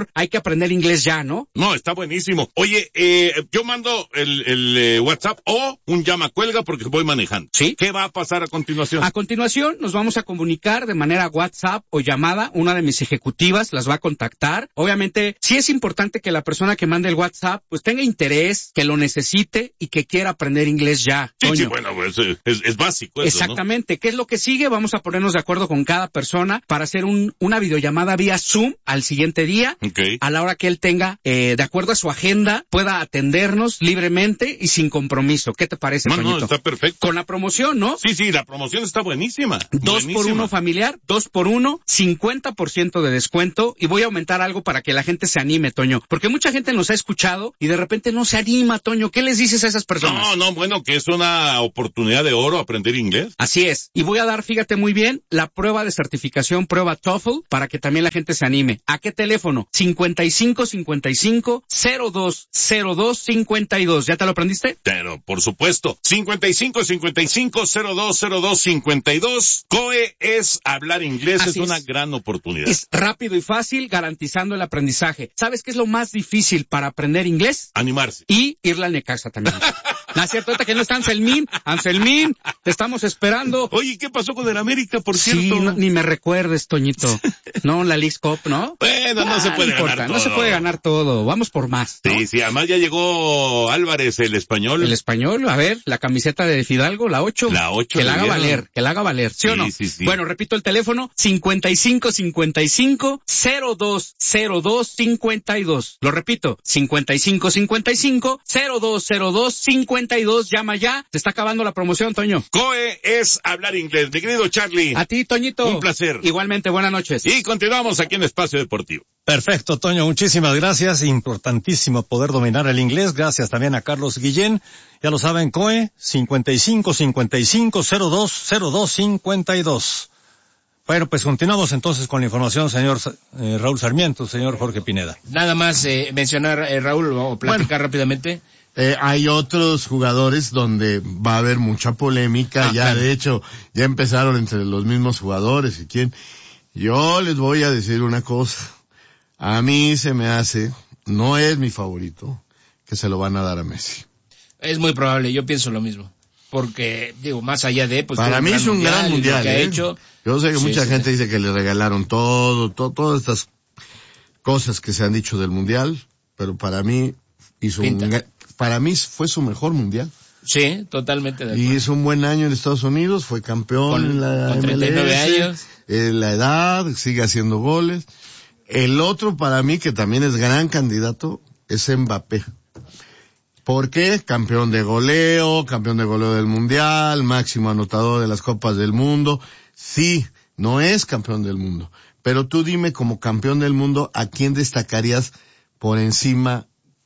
mejor hay que aprender inglés ya, ¿no? No, está buenísimo. Oye, eh, yo mando el, el eh, WhatsApp o un llama cuelga porque voy manejando. ¿Sí? ¿Qué va a pasar a continuación? A continuación nos vamos a comunicar de manera WhatsApp o llamada. Una de mis ejecutivas las va a contactar. Obviamente, sí es importante que la persona que mande el WhatsApp pues tenga interés, que lo necesite y que quiera aprender inglés ya. Sí, Toño. sí, bueno, pues, es, es básico eso, Exactamente. ¿No? ¿Qué es lo que sigue? Vamos a ponernos de acuerdo con cada persona para hacer un, una videollamada vía Zoom al siguiente día. Okay. A la hora que él tenga, eh, de acuerdo a su agenda, pueda atendernos libremente y sin compromiso. ¿Qué te parece, No, Toñito? no, está perfecto. Con la promoción, ¿no? Sí, sí, la promoción está buenísima. Dos buenísima. por uno familiar, dos por uno, cincuenta por ciento de descuento, y voy a aumentar algo para que la gente se anime, Toño, porque mucha gente nos ha escuchado y de repente no se anima, Toño. ¿Qué les dices a esas personas? No, no, bueno, que es una oportunidad de oro aprender inglés. Así es. Y voy a dar, fíjate muy bien, la prueba de certificación, prueba TOEFL, para que también la gente se anime. ¿A qué teléfono? cincuenta y cinco cincuenta y cinco cero dos cero dos cincuenta y dos. ¿Ya te lo aprendiste? Pero, por supuesto. cincuenta y cinco cincuenta y cinco cero dos cero dos cincuenta y dos. C O E es hablar inglés. Así es una es. gran oportunidad. Es rápido y fácil, garantizando el aprendizaje. ¿Sabes qué es lo más difícil para aprender inglés? Animarse. Y irle al Necaxa también. No es cierto, ahorita que no está Anselmín. Anselmín, te estamos esperando. Oye, ¿qué pasó con el América, por Sí, cierto? no, ni me recuerdes, Toñito. No, la Leagues Cup, ¿no? Bueno, no Ah, se puede no importa, ganar no todo. se puede ganar todo. Vamos por más, ¿no? Sí, sí, además ya llegó Álvarez, el español. El español, a ver, la camiseta de Fidalgo, la ocho. La ocho. Que la le haga dieron. valer, que la haga valer, ¿sí, Sí, o no? sí, sí. Bueno, repito el teléfono, cincuenta y cinco cincuenta y cinco cero dos cero dos cincuenta y dos. Lo repito, cincuenta y cinco cincuenta y cinco cero dos cero dos cincuenta y dos. Llama ya, se está acabando la promoción, Toño. C O E es hablar inglés. Mi querido Charlie. A ti, Toñito. Un placer. Igualmente, buenas noches. Y continuamos aquí en Espacio Deportivo. Perfecto, Toño, muchísimas gracias. Importantísimo poder dominar el inglés. Gracias también a Carlos Guillén. Ya lo saben, C O E, cincuenta y cinco cincuenta y cinco cero dos cero dos cincuenta y dos. Bueno, pues continuamos entonces con la información, señor eh, Raúl Sarmiento, señor Jorge Pineda. Nada más eh, mencionar, eh, Raúl, o platicar bueno, rápidamente. Eh, hay otros jugadores donde va a haber mucha polémica. Ah, ya, claro. De hecho, ya empezaron entre los mismos jugadores y quién. Yo les voy a decir una cosa. A mí se me hace, no es mi favorito, que se lo van a dar a Messi. Es muy probable, yo pienso lo mismo. Porque, digo, más allá de... pues para mí es un gran mundial, que ha ¿eh? hecho. Yo sé que sí, mucha sí, gente sí. dice que le regalaron todo, todo, todas estas cosas que se han dicho del mundial, pero para mí hizo Pinta. un, para mí fue su mejor mundial. Sí, totalmente de acuerdo. Y hizo un buen año en Estados Unidos, fue campeón con, en la con treinta y nueve años. Eh, la edad, sigue haciendo goles. El otro para mí, que también es gran candidato, es Mbappé. ¿Por qué? Campeón de goleo, campeón de goleo del mundial, máximo anotador de las copas del mundo. Sí, no es campeón del mundo. Pero tú dime, como campeón del mundo, ¿a quién destacarías por encima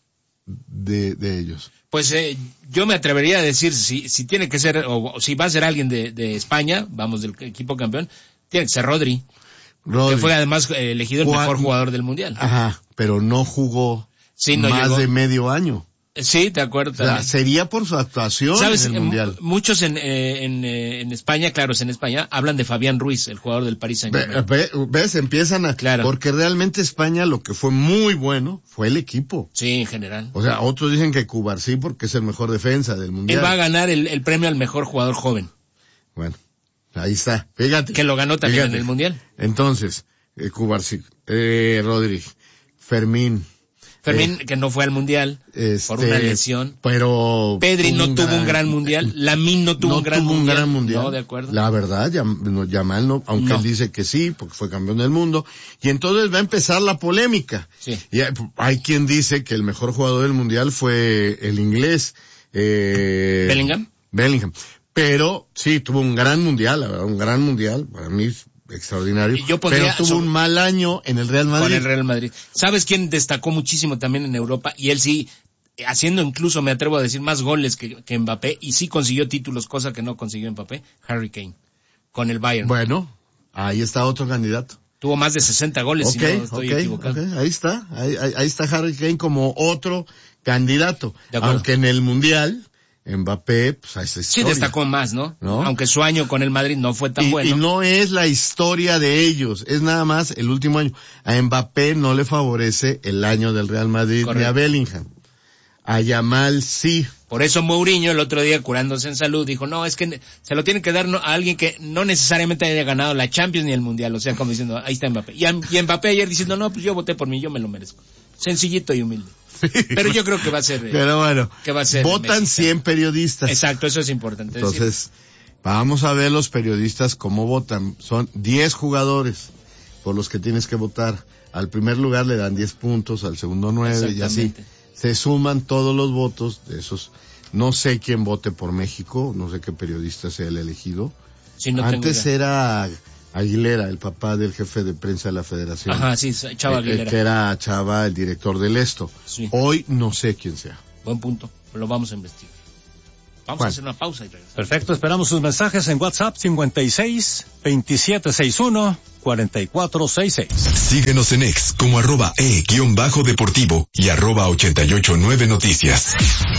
de, de ellos? Pues eh, yo me atrevería a decir, si, si tiene que ser, o, o si va a ser alguien de, de España, vamos, del equipo campeón, tiene que ser Rodri. Rodri. Que fue además eh, elegido el mejor jugador del mundial. Ajá, pero no jugó sí, no más llegó. de medio año. Sí, de acuerdo. O sea, sería por su actuación ¿sabes? en el mundial. Muchos en, eh, en, eh, en España, claro, en España, hablan de Fabián Ruiz, el jugador del Paris Saint-Germain. Ve, ve, ¿Ves? Empiezan a... Claro. Porque realmente España lo que fue muy bueno fue el equipo. Sí, en general. O sea, otros dicen que Cubarsí porque es el mejor defensa del mundial. Él va a ganar el, el premio al mejor jugador joven. Bueno, ahí está. Fíjate. Que lo ganó también fíjate. en el mundial. Entonces, eh, Cubarsí, eh, Rodríguez, Fermín... Fermín, eh, que no fue al mundial este, por una lesión. Pero Pedri no tuvo gran, un gran mundial. Lamine no tuvo no un gran tuvo mundial. un gran mundial. No, de acuerdo. La verdad, Yam, Yamal no, aunque no. él dice que sí, porque fue campeón del mundo. Y entonces va a empezar la polémica. Sí. Y hay, hay quien dice que el mejor jugador del mundial fue el inglés. Eh, Bellingham. Bellingham. Pero sí, tuvo un gran mundial, la verdad, un gran mundial. Para mí extraordinario, yo pondría, pero tuvo sobre, un mal año en el Real Madrid. Con el Real Madrid. ¿Sabes quién destacó muchísimo también en Europa? Y él sí, haciendo incluso, me atrevo a decir, más goles que, que Mbappé, y sí consiguió títulos, cosa que no consiguió Mbappé, Harry Kane, con el Bayern. Bueno, ahí está otro candidato. Tuvo más de sesenta goles, okay, si no estoy okay, equivocado. Okay. Ahí está, ahí, ahí, ahí está Harry Kane como otro candidato. Aunque en el Mundial, Mbappé, pues a esa historia. Sí destacó más, ¿no? ¿no? Aunque su año con el Madrid no fue tan y, bueno. Y no es la historia de ellos, es nada más el último año. A Mbappé no le favorece el año del Real Madrid. Correcto. Ni a Bellingham. A Yamal sí. Por eso Mourinho el otro día curándose en salud dijo, no, es que se lo tiene que dar a alguien que no necesariamente haya ganado la Champions ni el Mundial, o sea, como diciendo, ahí está Mbappé. Y, a, y Mbappé ayer diciendo, no, pues yo voté por mí, yo me lo merezco. Sencillito y humilde. Pero yo creo que va a ser. Pero bueno, que va a ser votan Messi, cien periodistas. Exacto, eso es importante. Entonces, decir. vamos a ver los periodistas cómo votan. Son diez jugadores por los que tienes que votar. Al primer lugar le dan diez puntos, al segundo nueve y así. Se suman todos los votos de esos. No sé quién vote por México, no sé qué periodista sea el elegido. Sí, no Antes era Aguilera, el papá del jefe de prensa de la Federación. Ajá, sí, Chava Aguilera. El que era Chava, el director del Esto. Sí. Hoy no sé quién sea. Buen punto, lo vamos a investigar. Vamos bueno. a hacer una pausa y regresamos. Perfecto, esperamos sus mensajes en WhatsApp cincuenta y seis, veintisiete sesenta y uno, cuarenta y cuatro sesenta y seis. Síguenos en X como arroba e guión bajo deportivo y arroba ochenta y ocho nueve noticias.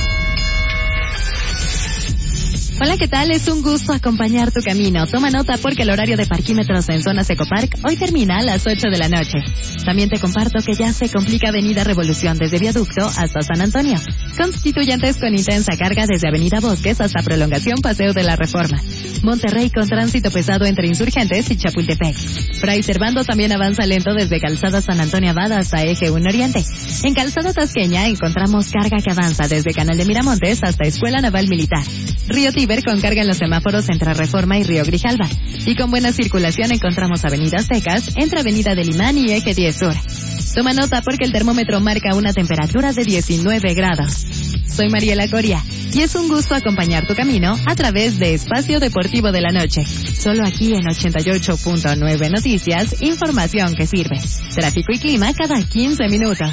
Hola, ¿qué tal? Es un gusto acompañar tu camino. Toma nota porque el horario de parquímetros en Zona Ecopark hoy termina a las ocho de la noche. También te comparto que ya se complica Avenida Revolución desde Viaducto hasta San Antonio. Constituyentes con intensa carga desde Avenida Bosques hasta Prolongación Paseo de la Reforma. Monterrey con tránsito pesado entre Insurgentes y Chapultepec. Fray Servando también avanza lento desde Calzada San Antonio Abad hasta Eje uno Oriente. En Calzada Tasqueña encontramos carga que avanza desde Canal de Miramontes hasta Escuela Naval Militar. Río Tíber con carga en los semáforos entre Reforma y Río Grijalva. Y con buena circulación encontramos avenidas secas entre Avenida del Imán y Eje diez Sur. Toma nota porque el termómetro marca una temperatura de diecinueve grados. Soy Mariela Coria y es un gusto acompañar tu camino a través de Espacio Deportivo de la Noche. Solo aquí en ochenta y ocho punto nueve Noticias, información que sirve. Tráfico y clima cada quince minutos.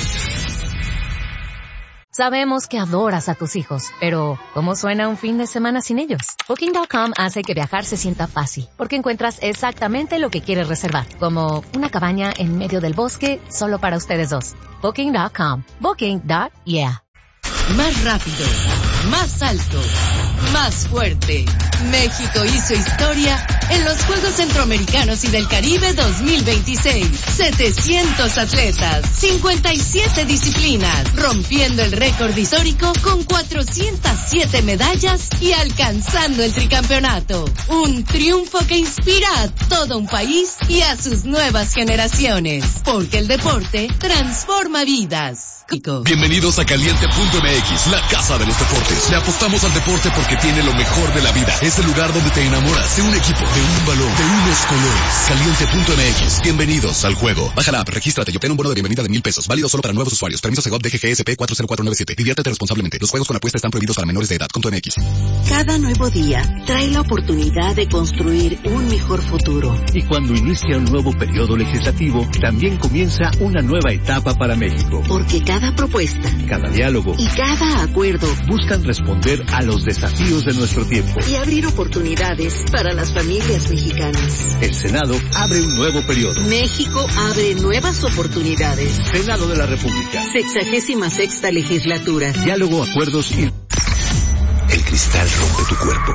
Sabemos que adoras a tus hijos, pero ¿cómo suena un fin de semana sin ellos? Booking punto com hace que viajar se sienta fácil, porque encuentras exactamente lo que quieres reservar, como una cabaña en medio del bosque solo para ustedes dos. Booking punto com. Booking. Yeah. Más rápido, más alto, más fuerte. México hizo historia en los Juegos Centroamericanos y del Caribe dos mil veintiséis. setecientos atletas, cincuenta y siete disciplinas, rompiendo el récord histórico con cuatrocientas siete medallas y alcanzando el tricampeonato. Un triunfo que inspira a todo un país y a sus nuevas generaciones. Porque el deporte transforma vidas. Bienvenidos a Caliente punto M X, la casa de los deportes. Le apostamos al deporte porque tiene lo mejor de la vida. Es el lugar donde te enamoras de un equipo, de un balón, de unos colores. Caliente punto M X. Bienvenidos al juego. Baja la app, regístrate y obtén un bono de bienvenida de mil pesos. Válido solo para nuevos usuarios. Permiso Segov D G G S P cuatro cero cuatro nueve siete. Diviértete responsablemente. Los juegos con apuesta están prohibidos para menores de edad. Punto M X. Cada nuevo día trae la oportunidad de construir un mejor futuro. Y cuando inicia un nuevo periodo legislativo, también comienza una nueva etapa para México. Porque cada Cada propuesta, cada diálogo y cada acuerdo buscan responder a los desafíos de nuestro tiempo y abrir oportunidades para las familias mexicanas. El Senado abre un nuevo periodo. México abre nuevas oportunidades. Senado de la República. Sexagésima sexta legislatura. Diálogo, acuerdos y... El cristal rompe tu cuerpo.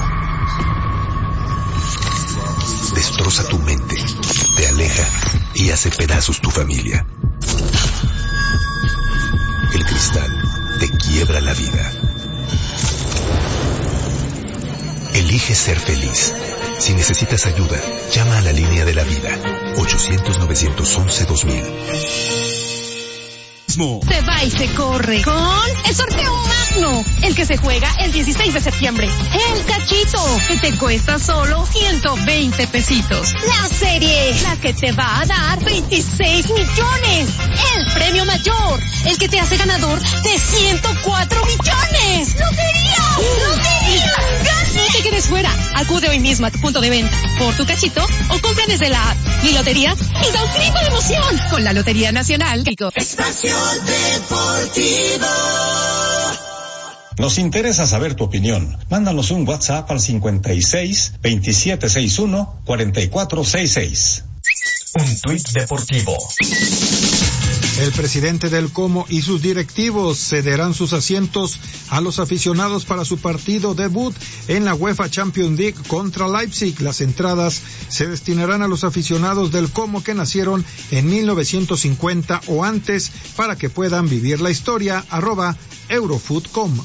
Destroza tu mente. Te aleja y hace pedazos tu familia. El cristal te quiebra la vida. Elige ser feliz. Si necesitas ayuda, llama a la línea de la vida. ochocientos, novecientos once, dos mil. Se va y se corre con el sorteo magno, el que se juega el dieciséis de septiembre. El cachito, que te cuesta solo ciento veinte pesitos. La serie, la que te va a dar veintiséis millones. El premio mayor, el que te hace ganador de ciento cuatro millones. ¡Lotería! ¡Lotería! ¡Gana! No te quedes fuera. Acude hoy mismo a tu punto de venta por tu cachito o compra desde la app. Mi lotería y da un grito de emoción con la Lotería Nacional. Espacio Deportivo. Nos interesa saber tu opinión. Mándanos un WhatsApp al cincuenta y seis, veintisiete sesenta y uno, cuarenta y cuatro sesenta y seis. Un tuit deportivo. El presidente del Como y sus directivos cederán sus asientos a los aficionados para su partido debut en la UEFA Champions League contra Leipzig. Las entradas se destinarán a los aficionados del Como que nacieron en mil novecientos cincuenta o antes para que puedan vivir la historia. Arroba Eurofood punto com.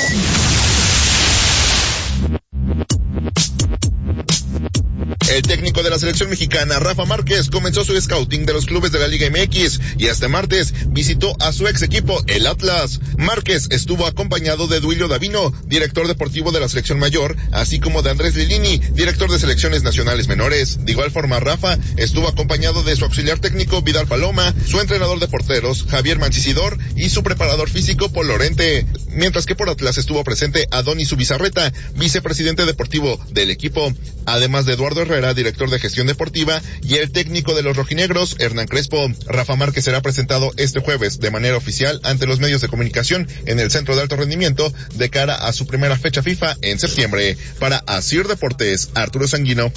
El técnico de la selección mexicana, Rafa Márquez, comenzó su scouting de los clubes de la Liga M X y este martes visitó a su ex equipo, el Atlas. Márquez estuvo acompañado de Duilio Davino, director deportivo de la selección mayor, así como de Andrés Lilini, director de selecciones nacionales menores. De igual forma, Rafa estuvo acompañado de su auxiliar técnico, Vidal Paloma, su entrenador de porteros, Javier Mancisidor, y su preparador físico, Paul Lorente. Mientras que por Atlas estuvo presente Adonis Ubizarreta, vicepresidente deportivo del equipo, además de Eduardo Herrera, director de gestión deportiva, y el técnico de los rojinegros, Hernán Crespo. Rafa Márquez será presentado este jueves de manera oficial ante los medios de comunicación en el Centro de Alto Rendimiento de cara a su primera fecha FIFA en septiembre. Para Asir Deportes, Arturo Sanguino.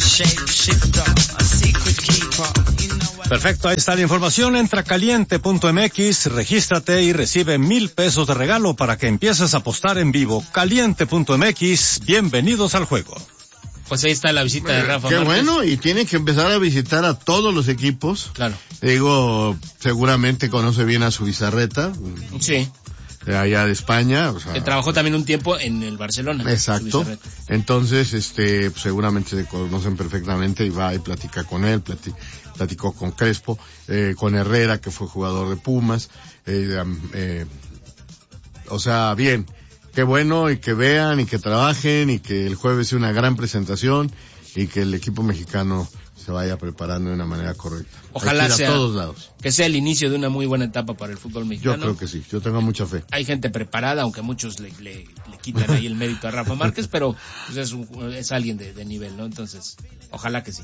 Perfecto, ahí está la información. Entra a caliente punto m x, regístrate y recibe mil pesos de regalo para que empieces a apostar en vivo. caliente punto m x, bienvenidos al juego. Pues ahí está la visita de Rafa Qué Márquez. bueno, y tiene que empezar a visitar a todos los equipos. Claro. Digo, seguramente conoce bien a su Bizarreta. Sí. De allá de España. O sea, que trabajó también un tiempo en el Barcelona. Exacto. Entonces, este, pues, seguramente se conocen perfectamente y va y platica con él, plati, platicó con Crespo, eh, con Herrera, que fue jugador de Pumas. Eh, eh, o sea, bien. Qué bueno, y que vean, y que trabajen, y que el jueves sea una gran presentación, y que el equipo mexicano se vaya preparando de una manera correcta. Ojalá sea, a todos lados. que sea el inicio de una muy buena etapa para el fútbol mexicano. Yo creo que sí, yo tengo mucha fe. Hay gente preparada, aunque muchos le, le, le quitan ahí el mérito a Rafa Márquez, pero pues es, un, es alguien de, de nivel, ¿no? Entonces, ojalá que sí.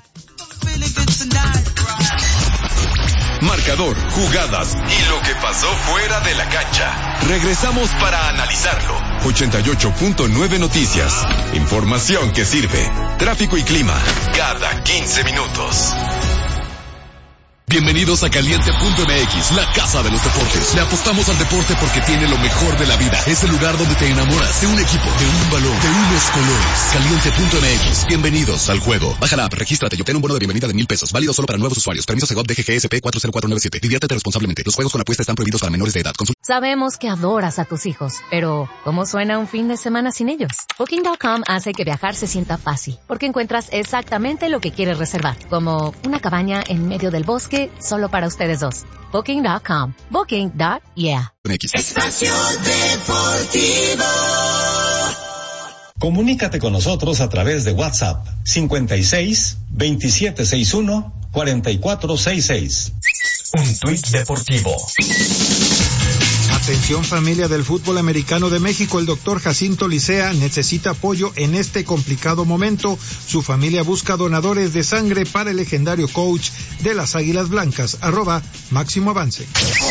Marcador, jugadas y lo que pasó fuera de la cancha. Regresamos para analizarlo. ochenta y ocho punto nueve Noticias. Información que sirve. Tráfico y clima cada quince minutos. Bienvenidos a caliente punto m x, la casa de los deportes. Le apostamos al deporte porque tiene lo mejor de la vida. Es el lugar donde te enamoras de un equipo, de un balón, de unos colores. caliente punto m x. Bienvenidos al juego. Baja la app, regístrate y obtén un bono de bienvenida de mil pesos. Válido solo para nuevos usuarios. Permiso Segov D G G S P cuatro cero cuatro nueve siete. Diviértete responsablemente. Los juegos con apuesta están prohibidos para menores de edad. Consul- Sabemos que adoras a tus hijos, pero ¿cómo suena un fin de semana sin ellos? Booking punto com hace que viajar se sienta fácil, porque encuentras exactamente lo que quieres reservar, como una cabaña en medio del bosque solo para ustedes dos. Booking punto com. Booking. Yeah. Espacio Deportivo. Comunícate con nosotros a través de WhatsApp cincuenta y seis, veintisiete sesenta y uno, cuarenta y cuatro sesenta y seis. Un tuit deportivo. Atención familia del fútbol americano de México, el doctor Jacinto Licea necesita apoyo en este complicado momento. Su familia busca donadores de sangre para el legendario coach de las Águilas Blancas, arroba Máximo Avance.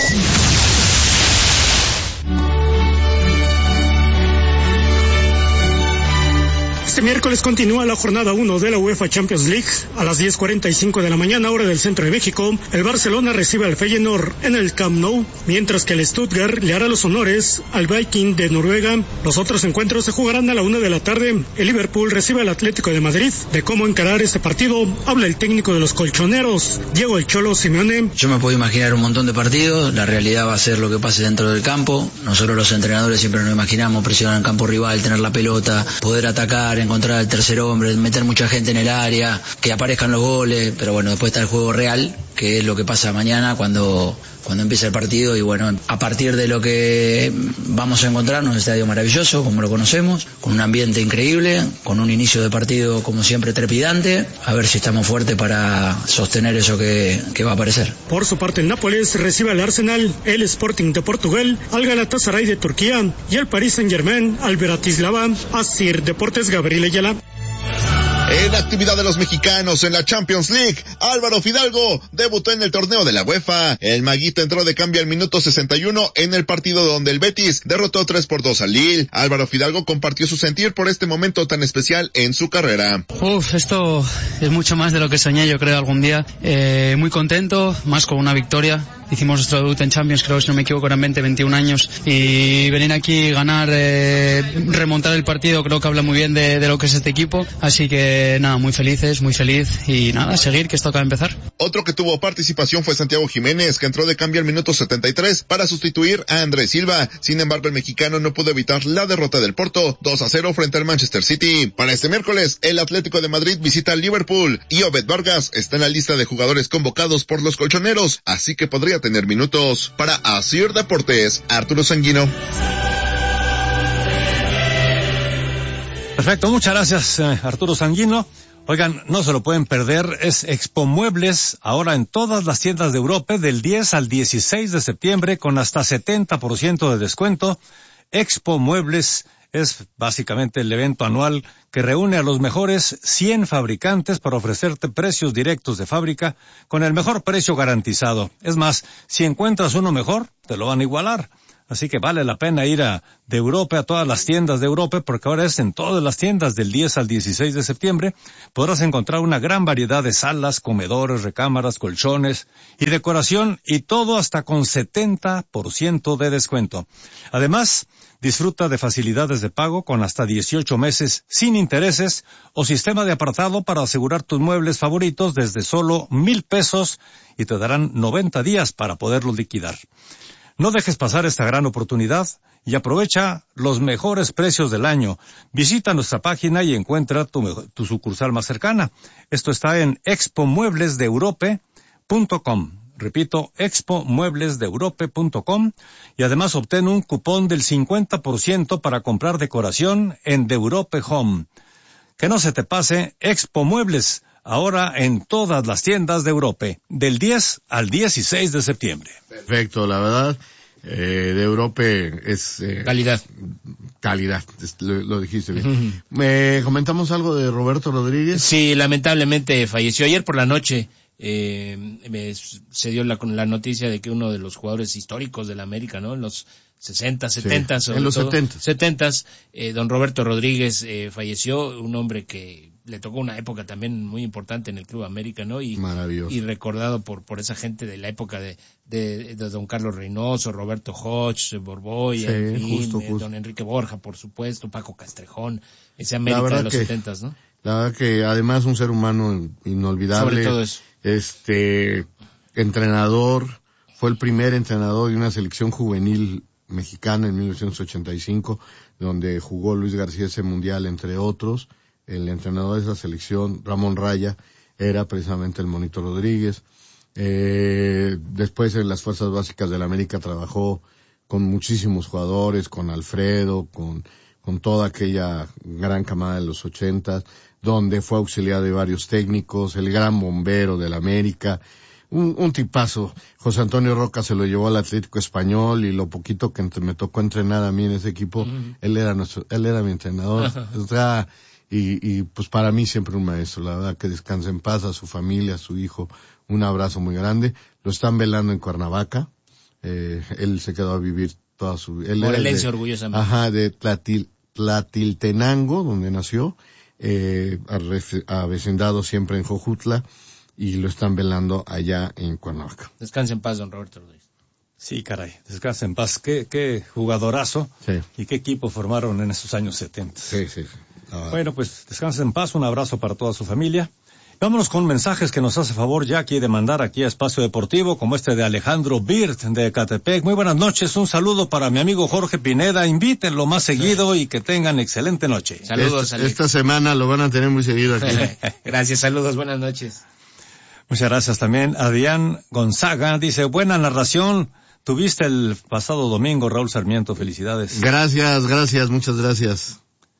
Este miércoles continúa la jornada uno de la UEFA Champions League. A las diez cuarenta y cinco de la mañana, hora del centro de México, el Barcelona recibe al Feyenoord en el Camp Nou, mientras que el Stuttgart le hará los honores al Viking de Noruega. Los otros encuentros se jugarán a la una de la tarde. El Liverpool recibe al Atlético de Madrid. De cómo encarar este partido habla el técnico de los colchoneros, Diego El Cholo Simeone. Yo me puedo imaginar un montón de partidos. La realidad va a ser lo que pase dentro del campo. Nosotros los entrenadores siempre nos imaginamos presionar en campo rival, tener la pelota, poder atacar, encontrar al tercer hombre, meter mucha gente en el área, que aparezcan los goles, pero bueno, después está el juego real, que es lo que pasa mañana cuando cuando empieza el partido, y bueno, a partir de lo que vamos a encontrarnos, un estadio maravilloso, como lo conocemos, con un ambiente increíble, con un inicio de partido como siempre trepidante, a ver si estamos fuertes para sostener eso que, que va a aparecer. Por su parte, el Nápoles recibe al Arsenal, el Sporting de Portugal, al Galatasaray de Turquía y el Paris Saint-Germain al Bratislava. Asir Deportes, Gabriel Ayala. En actividad de los mexicanos en la Champions League, Álvaro Fidalgo debutó en el torneo de la UEFA. El maguito entró de cambio al minuto sesenta y uno en el partido donde el Betis derrotó tres por dos al Lille. Álvaro Fidalgo compartió su sentir por este momento tan especial en su carrera. Uf, esto es mucho más de lo que soñé, yo creo, algún día. Eh, muy contento, más con una victoria. Hicimos nuestro debut en Champions, creo, si no me equivoco, eran veinte, veintiún años. Y venir aquí, ganar, eh, remontar el partido, creo que habla muy bien de, de lo que es este equipo. Así que, nada, muy felices, muy feliz. Y nada, seguir, que esto acaba de empezar. Otro que tuvo participación fue Santiago Jiménez, que entró de cambio al minuto setenta y tres para sustituir a Andrés Silva. Sin embargo, el mexicano no pudo evitar la derrota del Porto, dos a cero frente al Manchester City. Para este miércoles, el Atlético de Madrid visita al Liverpool y Obed Vargas está en la lista de jugadores convocados por los colchoneros, así que podría tener minutos. Para Asir Deportes, Arturo Sanguino. Perfecto, muchas gracias, eh, Arturo Sanguino. Oigan, no se lo pueden perder, es Expo Muebles, ahora en todas las tiendas de Europa, del diez al dieciséis de septiembre, con hasta setenta por ciento de descuento. Expo Muebles es básicamente el evento anual que reúne a los mejores cien fabricantes para ofrecerte precios directos de fábrica con el mejor precio garantizado. Es más, si encuentras uno mejor, te lo van a igualar. Así que vale la pena ir a de Europa, a todas las tiendas de Europa, porque ahora es en todas las tiendas del diez al dieciséis de septiembre. Podrás encontrar una gran variedad de salas, comedores, recámaras, colchones y decoración, y todo hasta con setenta por ciento de descuento. Además, disfruta de facilidades de pago con hasta dieciocho meses sin intereses o sistema de apartado para asegurar tus muebles favoritos desde solo mil pesos y te darán noventa días para poderlos liquidar. No dejes pasar esta gran oportunidad y aprovecha los mejores precios del año. Visita nuestra página y encuentra tu, tu sucursal más cercana. Esto está en expo muebles de europe punto com. Repito, expo muebles de europe punto com, y además obtén un cupón del cincuenta por ciento para comprar decoración en The Europe Home. Que no se te pase, Expo Muebles, ahora en todas las tiendas de Europe, del diez al dieciséis de septiembre. Perfecto, la verdad, eh, de Europe es... Eh, calidad. Calidad, es, lo, lo dijiste bien. Uh-huh. ¿Me comentamos algo de Roberto Rodríguez? Sí, lamentablemente falleció ayer por la noche. Eh, me, se dio la, la noticia de que uno de los jugadores históricos de la América, ¿no? En los sesenta, setenta, sí, en los setenta. setenta, eh, don Roberto Rodríguez eh, falleció, un hombre que le tocó una época también muy importante en el Club América, ¿no? Y, maravilloso. Y recordado por por esa gente de la época de de, de don Carlos Reynoso, Roberto Hodge, Borboya, sí, en fin, justo, eh, justo. don Enrique Borja, por supuesto, Paco Castrejón, ese América de los setentas, ¿no? La verdad que además un ser humano inolvidable. Sobre todo eso. Este, entrenador, fue el primer entrenador de una selección juvenil mexicana en mil novecientos ochenta y cinco, donde jugó Luis García ese mundial, entre otros. El entrenador de esa selección, Ramón Raya, era precisamente el Monito Rodríguez. Eh, después en las Fuerzas Básicas de la América trabajó con muchísimos jugadores, con Alfredo, con, con toda aquella gran camada de los ochentas, donde fue auxiliar de varios técnicos, el gran bombero de la América, un, un tipazo. José Antonio Roca se lo llevó al Atlético Español, y lo poquito que entre, me tocó entrenar a mí en ese equipo, uh-huh. él era nuestro, él era mi entrenador. Uh-huh. O sea, y, y pues para mí siempre un maestro, la verdad, que descanse en paz, a su familia, a su hijo, un abrazo muy grande. Lo están velando en Cuernavaca, eh, él se quedó a vivir toda su vida. Morelense, orgullosamente. Ajá, de Tlatil, Tlatiltenango, donde nació. Eh, avecindado siempre en Jojutla, y lo están velando allá en Cuernavaca. Descansa en paz, don Roberto Rodríguez. Sí, caray, descansa en paz. Qué, qué jugadorazo. Sí. Y qué equipo formaron en esos años setenta. Sí, sí, sí. Ah. Bueno, pues descansa en paz, un abrazo para toda su familia. Vámonos con mensajes que nos hace favor Jackie de mandar aquí a Espacio Deportivo, como este de Alejandro Birt de Ecatepec. Muy buenas noches, un saludo para mi amigo Jorge Pineda, invítenlo más seguido y que tengan excelente noche. Saludos. Esta, esta semana lo van a tener muy seguido aquí. Gracias, saludos, buenas noches. Muchas gracias también. Adrián Gonzaga dice, buena narración, tuviste el pasado domingo, Raúl Sarmiento, felicidades. Gracias, gracias, muchas gracias.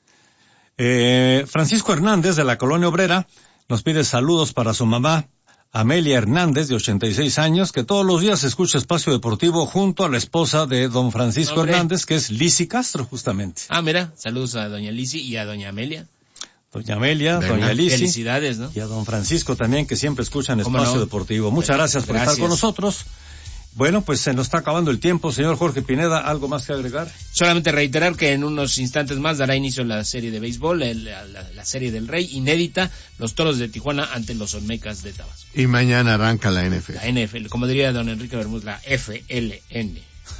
Eh, Francisco Hernández de la Colonia Obrera nos pide saludos para su mamá, Amelia Hernández, de ochenta y seis años, que todos los días escucha Espacio Deportivo junto a la esposa de don Francisco Hombre. Hernández, que es Lisi Castro, justamente. Ah, mira, saludos a doña Lisi y a doña Amelia. doña Amelia, ¿verdad? doña Alicia. Felicidades, ¿no? Y a don Francisco también, que siempre escuchan ¿Cómo Espacio no? Deportivo. Muchas gracias por Gracias. estar con nosotros. Bueno, pues se nos está acabando el tiempo. Señor Jorge Pineda, ¿algo más que agregar? Solamente reiterar que en unos instantes más dará inicio la serie de béisbol, el, la, la serie del Rey, inédita, los Toros de Tijuana ante los Olmecas de Tabasco. Y mañana arranca la N F L. La N F L, como diría don Enrique Bermúdez, la F L N.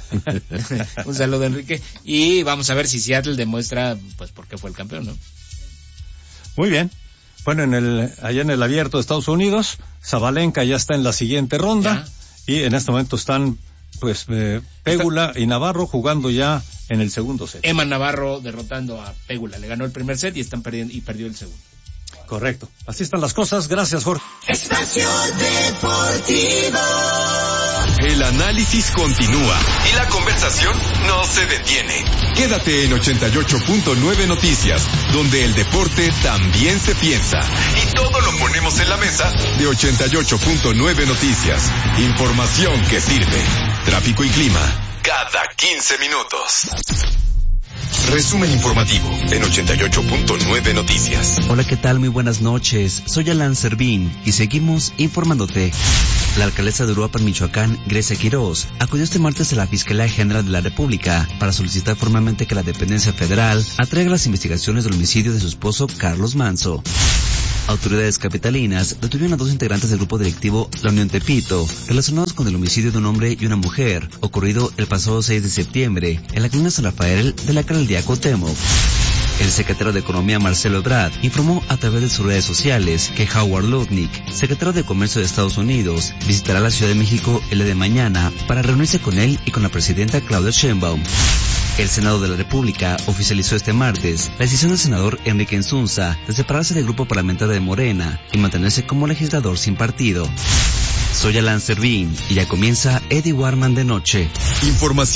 Un saludo, Enrique. Y vamos a ver si Seattle demuestra, pues, por qué fue el campeón, ¿no? Muy bien. Bueno, en el, allá en el abierto de Estados Unidos, Zabalenka ya está en la siguiente ronda. Ya. Y en este momento están, pues, eh, Pégula y Navarro jugando ya en el segundo set. Emma Navarro derrotando a Pégula. Le ganó el primer set y están perdiendo, y perdió el segundo. Correcto. Así están las cosas. Gracias, Jorge. Espacio Deportivo. El análisis continúa y la conversación no se detiene. Quédate en ochenta y ocho punto nueve Noticias, donde el deporte también se piensa. Y todo lo ponemos en la mesa de ochenta y ocho punto nueve Noticias. Información que sirve. Tráfico y clima cada quince minutos. Resumen informativo en ochenta y ocho punto nueve Noticias. Hola, ¿qué tal? Muy buenas noches. Soy Alan Servín y seguimos informándote. La alcaldesa de Uruapan, Michoacán, Grecia Quiroz, acudió este martes a la Fiscalía General de la República para solicitar formalmente que la dependencia federal atraiga las investigaciones del homicidio de su esposo Carlos Manso. Autoridades capitalinas detuvieron a dos integrantes del grupo directivo La Unión Tepito, relacionados con el homicidio de un hombre y una mujer, ocurrido el pasado seis de septiembre en la colonia San Rafael de la alcaldía Cuauhtémoc. El secretario de Economía, Marcelo Ebrard, informó a través de sus redes sociales que Howard Lutnick, secretario de Comercio de Estados Unidos, visitará la Ciudad de México el día de mañana para reunirse con él y con la presidenta Claudia Sheinbaum. El Senado de la República oficializó este martes la decisión del senador Enrique Insunza de separarse del grupo parlamentario de Morena y mantenerse como legislador sin partido. Soy Alan Servín y ya comienza Eddie Warman de noche. Información